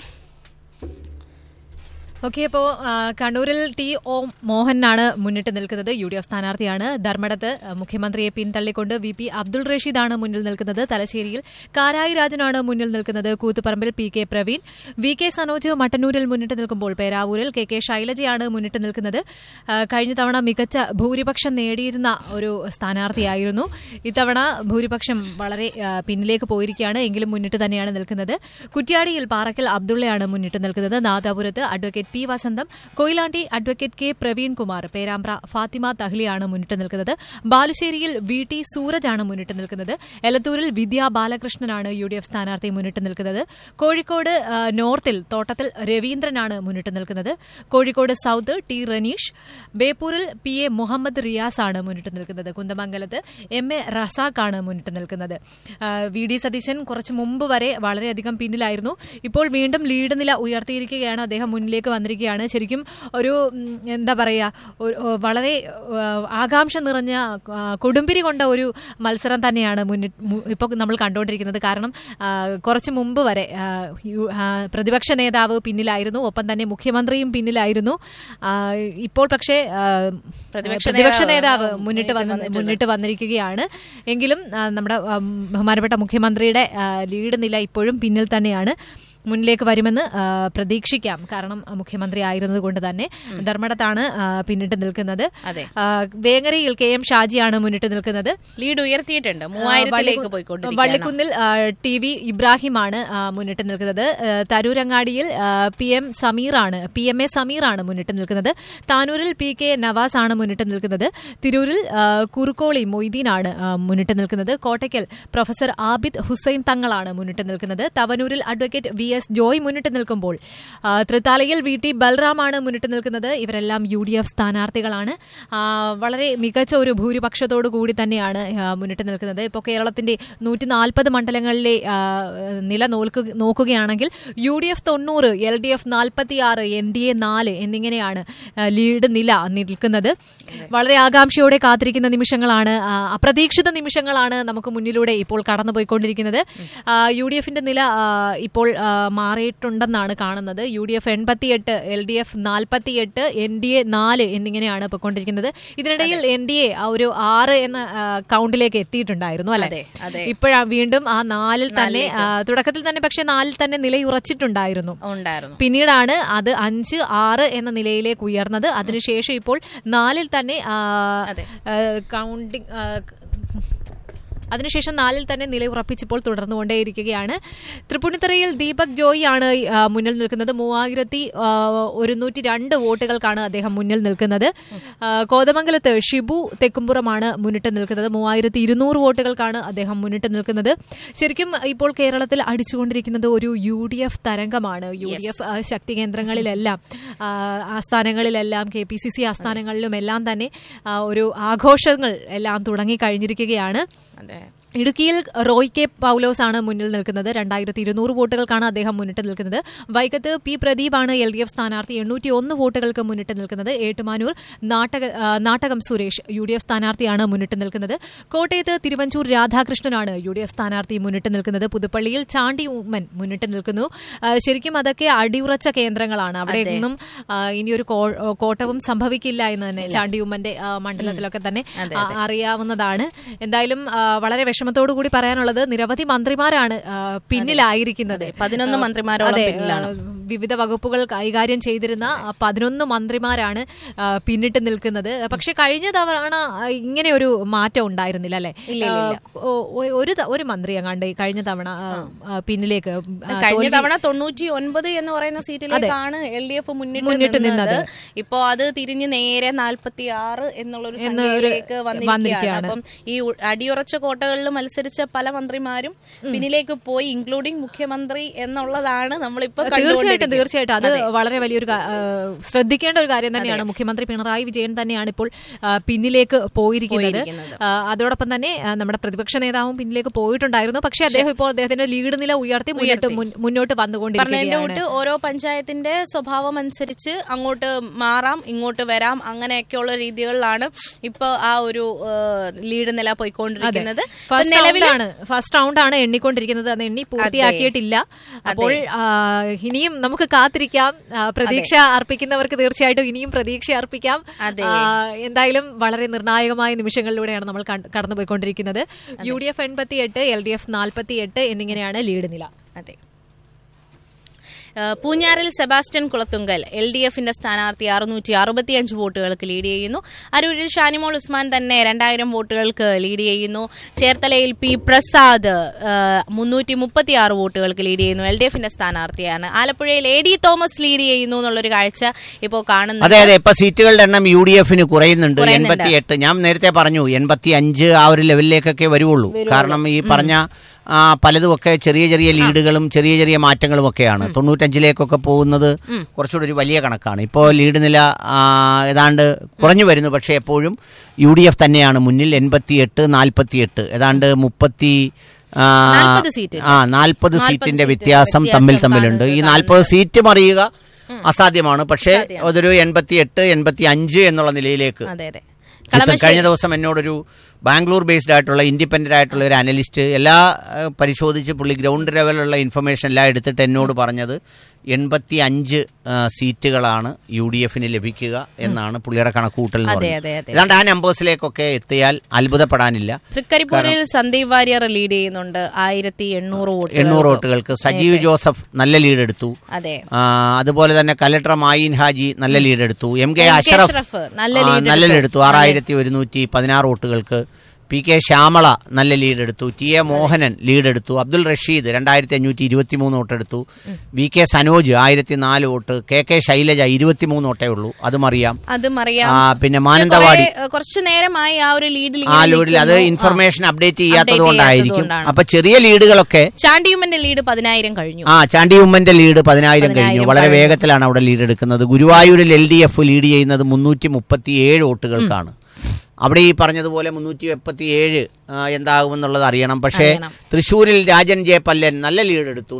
ഓക്കെ, അപ്പോൾ കണ്ണൂരിൽ TO മോഹനാണ് മുന്നിട്ട് നിൽക്കുന്നത്. UDF സ്ഥാനാർത്ഥിയാണ്. ധർമ്മടത്ത് മുഖ്യമന്ത്രിയെ പിന്തള്ളിക്കൊണ്ട് VP അബ്ദുൾ റഷീദാണ് മുന്നിൽ നിൽക്കുന്നത്. തലശ്ശേരിയിൽ കാരായി രാജനാണ് മുന്നിൽ നിൽക്കുന്നത്. കൂത്തുപറമ്പിൽ PK പ്രവീൺ, VK സനോജ് മട്ടന്നൂരിൽ മുന്നിട്ട് നിൽക്കുമ്പോൾ പേരാവൂരിൽ KK ശൈലജയാണ് മുന്നിട്ട് നിൽക്കുന്നത്. കഴിഞ്ഞ തവണ മികച്ച ഭൂരിപക്ഷം നേടിയിരുന്ന ഒരു സ്ഥാനാർത്ഥിയായിരുന്നു. ഇത്തവണ ഭൂരിപക്ഷം വളരെ പിന്നിലേക്ക് പോയിരിക്കുകയാണ്. എങ്കിലും മുന്നിട്ട് തന്നെയാണ് നിൽക്കുന്നത്. കുറ്റ്യാടിയിൽ പാറക്കൽ അബ്ദുള്ളയാണ് മുന്നിട്ട് നിൽക്കുന്നത്. നാദാപുരത്ത് അഡ്വക്കേറ്റ് P വസന്തം, കൊയിലാണ്ടി അഡ്വക്കേറ്റ് K പ്രവീൺ കുമാർ, പേരാമ്പ്ര ഫാത്തിമ തഹ്ലിയാണ് മുന്നിട്ട് നിൽക്കുന്നത്. ബാലുശ്ശേരിയിൽ VT സൂരജാണ് മുന്നിട്ട് നിൽക്കുന്നത്. എലത്തൂരിൽ വിദ്യാ ബാലകൃഷ്ണനാണ് UDF സ്ഥാനാർത്ഥി മുന്നിട്ട് നിൽക്കുന്നത്. കോഴിക്കോട് നോർത്തിൽ തോട്ടത്തിൽ രവീന്ദ്രനാണ് മുന്നിട്ട് നിൽക്കുന്നത്. Kozhikode south T Ranish, ബേപ്പൂരിൽ PA Muhammad Riyas ആണ് മുന്നിട്ട് നിൽക്കുന്നത്. കുന്ദമംഗലത്ത് MA റസാഖാണ് മുന്നിട്ട് നിൽക്കുന്നത്. VD സതീശൻ കുറച്ചു മുമ്പ് വരെ വളരെയധികം പിന്നിലായിരുന്നു. ഇപ്പോൾ വീണ്ടും ലീഡ് നില ഉയർത്തിയിരിക്കുകയാണ്. അദ്ദേഹം മുന്നിലേക്ക് വന്നിരിക്കുകയാണ്. ശരിക്കും ഒരു എന്താ പറയുക, വളരെ ആകാംക്ഷ നിറഞ്ഞ കൊടുമ്പിരി കൊണ്ട ഒരു മത്സരം തന്നെയാണ് ഇപ്പോൾ നമ്മൾ കണ്ടുകൊണ്ടിരിക്കുന്നത്. കാരണം കുറച്ചു മുമ്പ് വരെ പ്രതിപക്ഷ നേതാവ് പിന്നിലായിരുന്നു, ഒപ്പം തന്നെ മുഖ്യമന്ത്രിയും പിന്നിലായിരുന്നു. ഇപ്പോൾ പക്ഷേ പ്രതിപക്ഷ നേതാവ് മുന്നിട്ട് വന്നിരിക്കുകയാണ്. എങ്കിലും നമ്മുടെ ബഹുമാനപ്പെട്ട മുഖ്യമന്ത്രിയുടെ ലീഡ് നില ഇപ്പോഴും പിന്നിൽ തന്നെയാണ്. മുന്നിലേക്ക് വരുമെന്ന് പ്രതീക്ഷിക്കാം. കാരണം മുഖ്യമന്ത്രി ആയിരുന്നത് കൊണ്ട് തന്നെ. ധർമ്മടത്താണ് പിന്നിട്ട് നിൽക്കുന്നത്. വേങ്ങരയിൽ KM ഷാജിയാണ് മുന്നിട്ട് നിൽക്കുന്നത്. ലീഡ് ഉയർത്തിയിട്ടുണ്ട്, 3000 പോയിക്കൊണ്ടിരിക്കുന്നു. വള്ളിക്കുന്നിൽ TV ഇബ്രാഹിമാണ് മുന്നിട്ട് നിൽക്കുന്നത്. തരൂരങ്ങാടിയിൽ PMA സമീറാണ് മുന്നിട്ട് നിൽക്കുന്നത്. താനൂരിൽ PK നവാസ് ആണ് മുന്നിട്ട് നിൽക്കുന്നത്. തിരൂരിൽ കുറുക്കോളി മൊയ്തീനാണ് മുന്നിട്ട് നിൽക്കുന്നത്. കോട്ടയ്ക്കൽ പ്രൊഫസർ ആബിദ് ഹുസൈൻ തങ്ങളാണ് മുന്നിട്ട് നിൽക്കുന്നത്. തവനൂരിൽ അഡ്വക്കേറ്റ് VS ജോയ് മുന്നിട്ട് നിൽക്കുമ്പോൾ തൃത്താലയിൽ VT ബൽറാമാണ് മുന്നിട്ട് നിൽക്കുന്നത്. ഇവരെല്ലാം UDF സ്ഥാനാർത്ഥികളാണ്. വളരെ മികച്ച ഒരു ഭൂരിപക്ഷത്തോടു കൂടി തന്നെയാണ് മുന്നിട്ട് നിൽക്കുന്നത്. ഇപ്പോൾ കേരളത്തിന്റെ 140 മണ്ഡലങ്ങളിലെ നില നോക്കുകയാണെങ്കിൽ UDF 90, LDF 46, NDA 4 എന്നിങ്ങനെയാണ് ലീഡ് നില നിൽക്കുന്നത്. വളരെ ആകാംക്ഷയോടെ കാത്തിരിക്കുന്ന നിമിഷങ്ങളാണ്, അപ്രതീക്ഷിത നിമിഷങ്ങളാണ് നമുക്ക് മുന്നിലൂടെ ഇപ്പോൾ കടന്നുപോയിക്കൊണ്ടിരിക്കുന്നത്. UDFന്റെ നില ഇപ്പോൾ മാറിയിട്ടുണ്ടെന്നാണ് കാണുന്നത്. UDF 88, LDF 48, NDA 4 എന്നിങ്ങനെയാണ് പോയിക്കൊണ്ടിരിക്കുന്നത്. ഇതിനിടയിൽ NDA ഒരു 6 എന്ന കൗണ്ടിലേക്ക് എത്തിയിട്ടുണ്ടായിരുന്നു അല്ലെ? ഇപ്പോഴാണ് വീണ്ടും ആ 4 തന്നെ, തുടക്കത്തിൽ തന്നെ പക്ഷെ 4 തന്നെ നിലയുറച്ചിട്ടുണ്ടായിരുന്നു. പിന്നീടാണ് അത് 5, 6 എന്ന നിലയിലേക്ക് ഉയർന്നത്. അതിനുശേഷം ഇപ്പോൾ 4 തന്നെ കൗണ്ടിങ്, അതിനുശേഷം 4 തന്നെ നിലയുറപ്പിച്ചപ്പോൾ തുടർന്നുകൊണ്ടേയിരിക്കുകയാണ്. തൃപ്പൂണിത്തുറയിൽ ദീപക് ജോയി ആണ് മുന്നിൽ നിൽക്കുന്നത്. 3102 വോട്ടുകൾക്കാണ് അദ്ദേഹം മുന്നിൽ നിൽക്കുന്നത്. കോതമംഗലത്ത് ഷിബു തെക്കുംപുറമാണ് മുന്നിട്ട് നിൽക്കുന്നത്. 3200 വോട്ടുകൾക്കാണ് അദ്ദേഹം മുന്നിട്ട് നിൽക്കുന്നത്. ശരിക്കും ഇപ്പോൾ കേരളത്തിൽ അടിച്ചുകൊണ്ടിരിക്കുന്നത് ഒരു UDF തരംഗമാണ്. UDF ശക്തി കേന്ദ്രങ്ങളിലെല്ലാം, ആസ്ഥാനങ്ങളിലെല്ലാം, KPCC ആസ്ഥാനങ്ങളിലും എല്ലാം തന്നെ ഒരു ആഘോഷങ്ങൾ എല്ലാം തുടങ്ങി കഴിഞ്ഞിരിക്കുകയാണ്. ഇടുക്കിയിൽ റോയ് കെ പൗലോസ് ആണ് മുന്നിൽ നിൽക്കുന്നത്. 2200 വോട്ടുകൾക്കാണ് അദ്ദേഹം മുന്നിട്ട് നിൽക്കുന്നത്. വൈക്കത്ത് P. പ്രദീപാണ് LDF സ്ഥാനാർത്ഥി. 801 വോട്ടുകൾക്ക് മുന്നിട്ട് നിൽക്കുന്നത്. ഏറ്റുമാനൂർ നാട്ടകം സുരേഷ് UDF സ്ഥാനാർത്ഥിയാണ് മുന്നിട്ട് നിൽക്കുന്നത്. കോട്ടയത്ത് തിരുവഞ്ചൂർ രാധാകൃഷ്ണനാണ് UDF സ്ഥാനാർത്ഥി മുന്നിട്ട് നിൽക്കുന്നത്. പുതുപ്പള്ളിയിൽ ചാണ്ടി ഉമ്മൻ മുന്നിട്ട് നിൽക്കുന്നു. ശരിക്കും അതൊക്കെ അടിയുറച്ച കേന്ദ്രങ്ങളാണ്. അവിടെ ഒന്നും ഇനിയൊരു കോട്ടവും സംഭവിക്കില്ല എന്ന് തന്നെ ചാണ്ടി ഉമ്മന്റെ മണ്ഡലത്തിലൊക്കെ തന്നെ അറിയാവുന്നതാണ്. എന്തായാലും വളരെ വിഷമത്തോടു കൂടി പറയാനുള്ളത് നിരവധി മന്ത്രിമാരാണ് പിന്നിലായിരിക്കുന്നത്. 11 മന്ത്രിമാരോളം വിവിധ വകുപ്പുകൾ കൈകാര്യം ചെയ്തിരുന്ന 11 മന്ത്രിമാരാണ് പിന്നിട്ട് നിൽക്കുന്നത്. പക്ഷെ കഴിഞ്ഞ തവണ ഇങ്ങനെ ഒരു മാറ്റം ഉണ്ടായിരുന്നില്ല അല്ലെ? ഒരു മന്ത്രി അങ്ങാണ്ട് കഴിഞ്ഞ തവണ പിന്നിലേക്ക്, കഴിഞ്ഞ തവണ 99 എന്ന് പറയുന്ന സീറ്റിലേക്കാണ് LDF മുന്നിട്ട് നിന്നത്. ഇപ്പോ അത് തിരിഞ്ഞ് നേരെ 46 എന്നുള്ളൊരു സംഖ്യയിലേക്ക് വന്നിരിക്കുകയാണ്. അപ്പം ഈ അടിയുറച്ച കോട്ടകളിൽ മത്സരിച്ച പല മന്ത്രിമാരും പിന്നിലേക്ക് പോയി, ഇൻക്ലൂഡിംഗ് മുഖ്യമന്ത്രി എന്നുള്ളതാണ് നമ്മളിപ്പോ തീർച്ചയായിട്ടും അത് വളരെ വലിയൊരു ശ്രദ്ധിക്കേണ്ട ഒരു കാര്യം തന്നെയാണ്. മുഖ്യമന്ത്രി പിണറായി വിജയൻ തന്നെയാണ് ഇപ്പോൾ പിന്നിലേക്ക് പോയിരിക്കുന്നത്. അതോടൊപ്പം തന്നെ നമ്മുടെ പ്രതിപക്ഷ നേതാവും പിന്നിലേക്ക് പോയിട്ടുണ്ടായിരുന്നു. പക്ഷേ അദ്ദേഹം ഇപ്പോൾ അദ്ദേഹത്തിന്റെ ലീഡ് നില ഉയർത്തി മുന്നോട്ട് വന്നുകൊണ്ടിരിക്കുകയാണ്. ഓരോ പഞ്ചായത്തിന്റെ സ്വഭാവം അനുസരിച്ച് അങ്ങോട്ട് മാറാം, ഇങ്ങോട്ട് വരാം, അങ്ങനെയൊക്കെയുള്ള രീതികളിലാണ് ഇപ്പൊ ആ ഒരു ലീഡ് നില പോയിക്കൊണ്ടിരിക്കുന്നത്. ഫസ്റ്റ് റൗണ്ടാണ് എണ്ണിക്കൊണ്ടിരിക്കുന്നത്. അത് എണ്ണി പൂർത്തിയാക്കിയിട്ടില്ല. അപ്പോൾ ഇനിയും നമുക്ക് കാത്തിരിക്കാം. പ്രതീക്ഷ അർപ്പിക്കുന്നവർക്ക് തീർച്ചയായിട്ടും ഇനിയും പ്രതീക്ഷ അർപ്പിക്കാം. എന്തായാലും വളരെ നിർണായകമായ നിമിഷങ്ങളിലൂടെയാണ് നമ്മൾ കടന്നുപോയിക്കൊണ്ടിരിക്കുന്നത്. UDF 88, LDF 48 എന്നിങ്ങനെയാണ് ലീഡ് നില. അതെ. പൂഞ്ഞാറിൽ സെബാസ്റ്റ്യൻ കുളത്തുങ്കൽ LDFന്റെ സ്ഥാനാർത്ഥി 665 വോട്ടുകൾക്ക് ലീഡ് ചെയ്യുന്നു. അരൂരിൽ ഷാനിമോൾ ഉസ്മാൻ തന്നെ 2000 വോട്ടുകൾക്ക് ലീഡ് ചെയ്യുന്നു. ചേർത്തലയിൽ P. പ്രസാദ് 336 വോട്ടുകൾക്ക് ലീഡ് ചെയ്യുന്നു. LDFന്റെ സ്ഥാനാർത്ഥിയാണ്. ആലപ്പുഴയിൽ AD തോമസ് ലീഡ് ചെയ്യുന്നു എന്നുള്ളൊരു കാഴ്ച ഇപ്പോൾ കാണുന്നു. അതെ, ഇപ്പൊ സീറ്റുകളുടെ എണ്ണം UDFന് കുറയുന്നുണ്ട്. 88, ഞാൻ നേരത്തെ പറഞ്ഞു 85 ആ ഒരു ലെവലിലേക്കൊക്കെ വരുവുള്ളൂ. കാരണം ഈ പറഞ്ഞ പലതുമൊക്കെ ചെറിയ ചെറിയ ലീഡുകളും ചെറിയ ചെറിയ മാറ്റങ്ങളും ഒക്കെയാണ്. 95ലേക്കൊക്കെ പോകുന്നത് കുറച്ചുകൂടി ഒരു വലിയ കണക്കാണ്. ഇപ്പോൾ ലീഡ് നില ഏതാണ്ട് കുറഞ്ഞു വരുന്നു. പക്ഷേ എപ്പോഴും UDF തന്നെയാണ് മുന്നിൽ. 88-48 ഏതാണ്ട് 40 സീറ്റിന്റെ വ്യത്യാസം തമ്മിലുണ്ട്. ഈ 40 സീറ്റ് മറിയുക അസാധ്യമാണ്. പക്ഷേ അതൊരു 88-85 എന്നുള്ള നിലയിലേക്ക്. കഴിഞ്ഞ ദിവസം എന്നോടൊരു ബാംഗ്ലൂർ ബേസ്ഡ് ആയിട്ടുള്ള ഇൻഡിപെൻഡന്റ് ആയിട്ടുള്ള ഒരു അനലിസ്റ്റ് എല്ലാ പരിശോധിച്ച് പുള്ളി ഗ്രൗണ്ട് ലെവലുള്ള ഇൻഫർമേഷൻ എല്ലാം എടുത്തിട്ട് എന്നോട് പറഞ്ഞത് 85 സീറ്റുകളാണ് UDFന് ലഭിക്കുക എന്നാണ് പുള്ളിയുടെ കണക്കുകൂട്ടൽ. ഏതാണ്ട് ആ നമ്പേഴ്സിലേക്കൊക്കെ എത്തിയാൽ അത്ഭുതപ്പെടാനില്ല. തൃക്കരിപ്പൂരിൽ സന്ദീപ് വാര്യർ ലീഡ് ചെയ്യുന്നുണ്ട് 1800 വോട്ടുകൾക്ക്. സജീവ് ജോസഫ് നല്ല ലീഡ് എടുത്തു. അതുപോലെ തന്നെ കലക്ടർ മായിൻ ഹാജി നല്ല ലീഡ് എടുത്തു. MK അഷറഫ് നല്ല ലീഡ് എടുത്തു 6116 വോട്ടുകൾക്ക്. PK ശ്യാമള നല്ല ലീഡ് എടുത്തു. TA മോഹനൻ ലീഡ് എടുത്തു. Abdul Rasheed 2523 വോട്ടെടുത്തു. VK Sanoj 1004 vote. KK Shailaja 23 വോട്ടേ ഉള്ളൂ. അതും അറിയാം. പിന്നെ മാനന്തവാടി കുറച്ചു നേരമായി ആ ഒരു ലീഡിൽ അത് ഇൻഫർമേഷൻ അപ്ഡേറ്റ് ചെയ്യാത്തത് കൊണ്ടായിരിക്കും. അപ്പൊ ചെറിയ ലീഡുകളൊക്കെ ചാണ്ടിയുമ്മന്റെ ലീഡ് 10,000 കഴിഞ്ഞു. ചാണ്ടിയുമ്മന്റെ ലീഡ് 10,000 കഴിഞ്ഞു. വളരെ വേഗത്തിലാണ് അവിടെ ലീഡ് എടുക്കുന്നത്. ഗുരുവായൂരിൽ LDF ലീഡ് ചെയ്യുന്നത് 337 വോട്ടുകൾക്കാണ്. അവിടെ ഈ പറഞ്ഞതുപോലെ 377 എന്താകുമെന്നുള്ളത് അറിയണം. പക്ഷേ തൃശ്ശൂരിൽ രാജൻ ജെ പല്ലൻ നല്ല ലീഡ് എടുത്തു,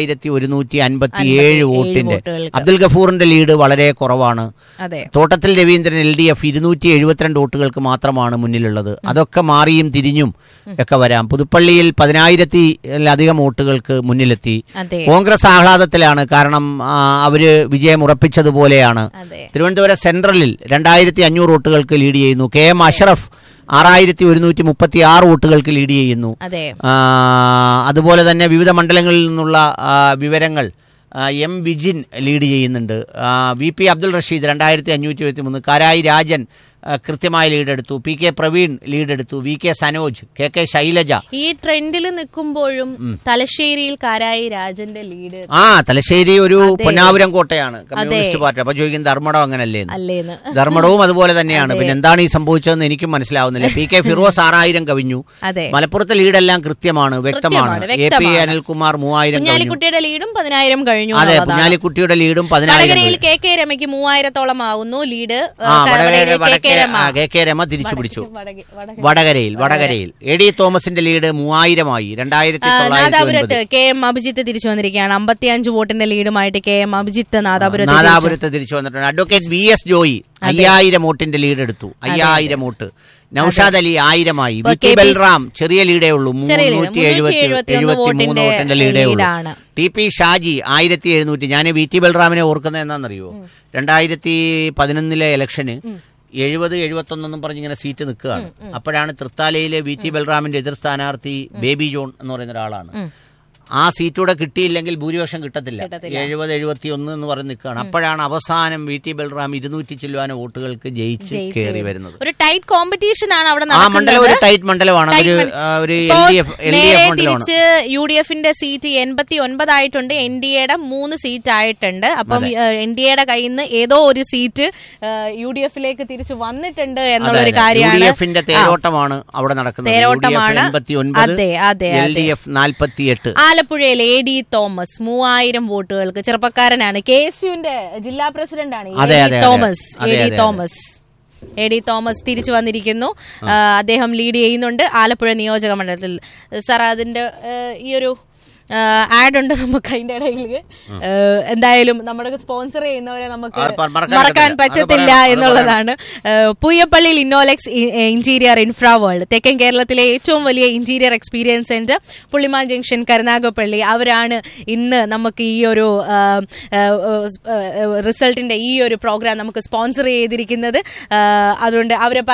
4157 വോട്ടിന്റെ. അബ്ദുൽ ഗഫൂറിന്റെ ലീഡ് വളരെ കുറവാണ്. തോട്ടത്തിൽ രവീന്ദ്രൻ LDF 272 വോട്ടുകൾക്ക് മാത്രമാണ് മുന്നിലുള്ളത്. അതൊക്കെ മാറിയും തിരിഞ്ഞും ഒക്കെ വരാം. പുതുപ്പള്ളിയിൽ 10,000-ലധികം വോട്ടുകൾക്ക് മുന്നിലെത്തി. കോൺഗ്രസ് ആഹ്ലാദത്തിലാണ്, കാരണം അവര് വിജയം ഉറപ്പിച്ചതുപോലെയാണ്. തിരുവനന്തപുരം സെൻട്രലിൽ 2500 വോട്ടുകൾക്ക് ലീഡ് ചെയ്യുന്നു. KM അഷ്റഫ് 6136 വോട്ടുകൾക്ക് ലീഡ് ചെയ്യുന്നു. അതുപോലെ തന്നെ വിവിധ മണ്ഡലങ്ങളിൽ നിന്നുള്ള വിവരങ്ങൾ M വിജിൻ ലീഡ് ചെയ്യുന്നുണ്ട്. VP അബ്ദുൾ റഷീദ് 2523, കാരായി രാജൻ കൃത്യമായ ലീഡെടുത്തു, PK Praveen ലീഡെടുത്തു, VK Sanoj, KK Shailaja. ഈ ട്രെൻഡിൽ നിൽക്കുമ്പോഴും തലശ്ശേരിയിൽ കാരായി രാജന്റെ ലീഡ്. തലശ്ശേരി ഒരു പൊന്നാപുരം കോട്ടയാണ് കമ്മ്യൂണിസ്റ്റ് പാർട്ടി. അപ്പൊ ചോദിക്കും ധർമ്മടം അങ്ങനല്ലേന്ന്. ധർമ്മടവും അതുപോലെ തന്നെയാണ്. പിന്നെ എന്താണ് ഈ സംഭവിച്ചതെന്ന് എനിക്കും മനസ്സിലാവുന്നില്ല. PK ഫിറോസ് 6000 കവിഞ്ഞു. മലപ്പുറത്തെ ലീഡെല്ലാം കൃത്യമാണ്, വ്യക്തമാണ്. AP അനിൽകുമാർ 3000. കുഞ്ഞാലിക്കുട്ടിയുടെ ലീഡും 10,000 കഴിഞ്ഞു. അതെ, കുഞ്ഞാലിക്കുട്ടിയുടെ ലീഡും 10,000. KK രമയ്ക്ക് 3000-ഓളം ആവുന്നു ലീഡ്. KK രമ തിരിച്ചു പിടിച്ചു. വടകരയിൽ AD തോമസിന്റെ ലീഡ് 3000-ആയി. 2990. KM അഭിജിത്ത് തിരിച്ചു വന്നിരിക്കുകയാണ്. 55 വോട്ടിന്റെ ലീഡുമായിട്ട് KM അഭിജിത്ത് നാദാപുരത്ത് തിരിച്ചു വന്നിട്ടുണ്ട്. അഡ്വക്കേറ്റ് VS ജോയി 5000 വോട്ടിന്റെ ലീഡ് എടുത്തു. 5000 വോട്ട്. നൌഷാദ് അലി 1000-ആയി. VT ബൽറാം ചെറിയ ലീഡേ ഉള്ളൂ, 373 വോട്ടിന്റെ ലീഡേ ഉള്ളൂ. TP ഷാജി 1700. ഞാൻ VT ബൽറാമിനെ ഓർക്കുന്നത് എന്താണെന്നറിയോ, 2011 ഇലക്ഷന് 70-71 പറഞ്ഞിങ്ങനെ സീറ്റ് നിൽക്കുകയാണ്. അപ്പോഴാണ് തൃത്താലയിലെ VT ബൽറാമിന്റെ എതിർ സ്ഥാനാർത്ഥി ബേബി ജോൺ എന്ന് പറയുന്ന ഒരാളാണ്. ആ സീറ്റൂടെ കിട്ടിയില്ലെങ്കിൽ ഭൂരിപക്ഷം കിട്ടത്തില്ല. 70-71 എന്ന് പറഞ്ഞ് നിൽക്കുകയാണ്. അപ്പോഴാണ് അവസാനം VT ബൽറാം 200 ചില്ലുവാന വോട്ടുകൾക്ക് ജയിച്ച് കയറി വരുന്നത്. ഒരു ടൈറ്റ് കോമ്പറ്റീഷൻ ആണ് അവിടെ ആ മണ്ഡലം ഒരു ടൈറ്റ് മണ്ഡലമാണ്. ഒരു LDF മണ്ഡലമാണ്. UDFന്റെ സീറ്റ് 89 ആയിട്ടുണ്ട്. NDAയുടെ 3 സീറ്റ് ആയിട്ടുണ്ട്. അപ്പം NDAയുടെ കയ്യിൽ നിന്ന് ഏതോ ഒരു സീറ്റ് UDFിലേക്ക് തിരിച്ചു വന്നിട്ടുണ്ട് എന്നുള്ളൊരു കാര്യമാണ്. UDFന്റെ തേരോട്ടമാണ് അവിടെ നടക്കുന്നത്. 89, LDF 48. ആലപ്പുഴയിൽ AD തോമസ് 3000 വോട്ടുകൾക്ക്, ചെറുപ്പക്കാരനാണ്. KSUവിന്റെ ജില്ലാ പ്രസിഡന്റാണ് AD തോമസ് തിരിച്ചു വന്നിരിക്കുന്നു. അദ്ദേഹം ലീഡ് ചെയ്യുന്നുണ്ട് ആലപ്പുഴ നിയോജക മണ്ഡലത്തിൽ. സാർ, അതിന്റെ ഈ ഒരു ആഡ് ഉണ്ട് നമുക്ക് അതിന്റെ ഇടയിൽ. എന്തായാലും നമ്മുടെ സ്പോൺസർ ചെയ്യുന്നവരെ നമുക്ക് മറക്കാൻ പറ്റത്തില്ല എന്നുള്ളതാണ്. പൂയപ്പള്ളിയിൽ ഇന്നോലെക്സ് ഇന്റീരിയർ ഇൻഫ്രാ വേൾഡ്, തെക്കൻ കേരളത്തിലെ ഏറ്റവും വലിയ interior experience centre, പുള്ളിമാൻ junction, Karunagappally. അവരാണ് ഇന്ന് നമുക്ക് ഈ ഒരു റിസൾട്ടിന്റെ ഈ ഒരു പ്രോഗ്രാം നമുക്ക് സ്പോൺസർ ചെയ്തിരിക്കുന്നത്. അതുകൊണ്ട് അവരെ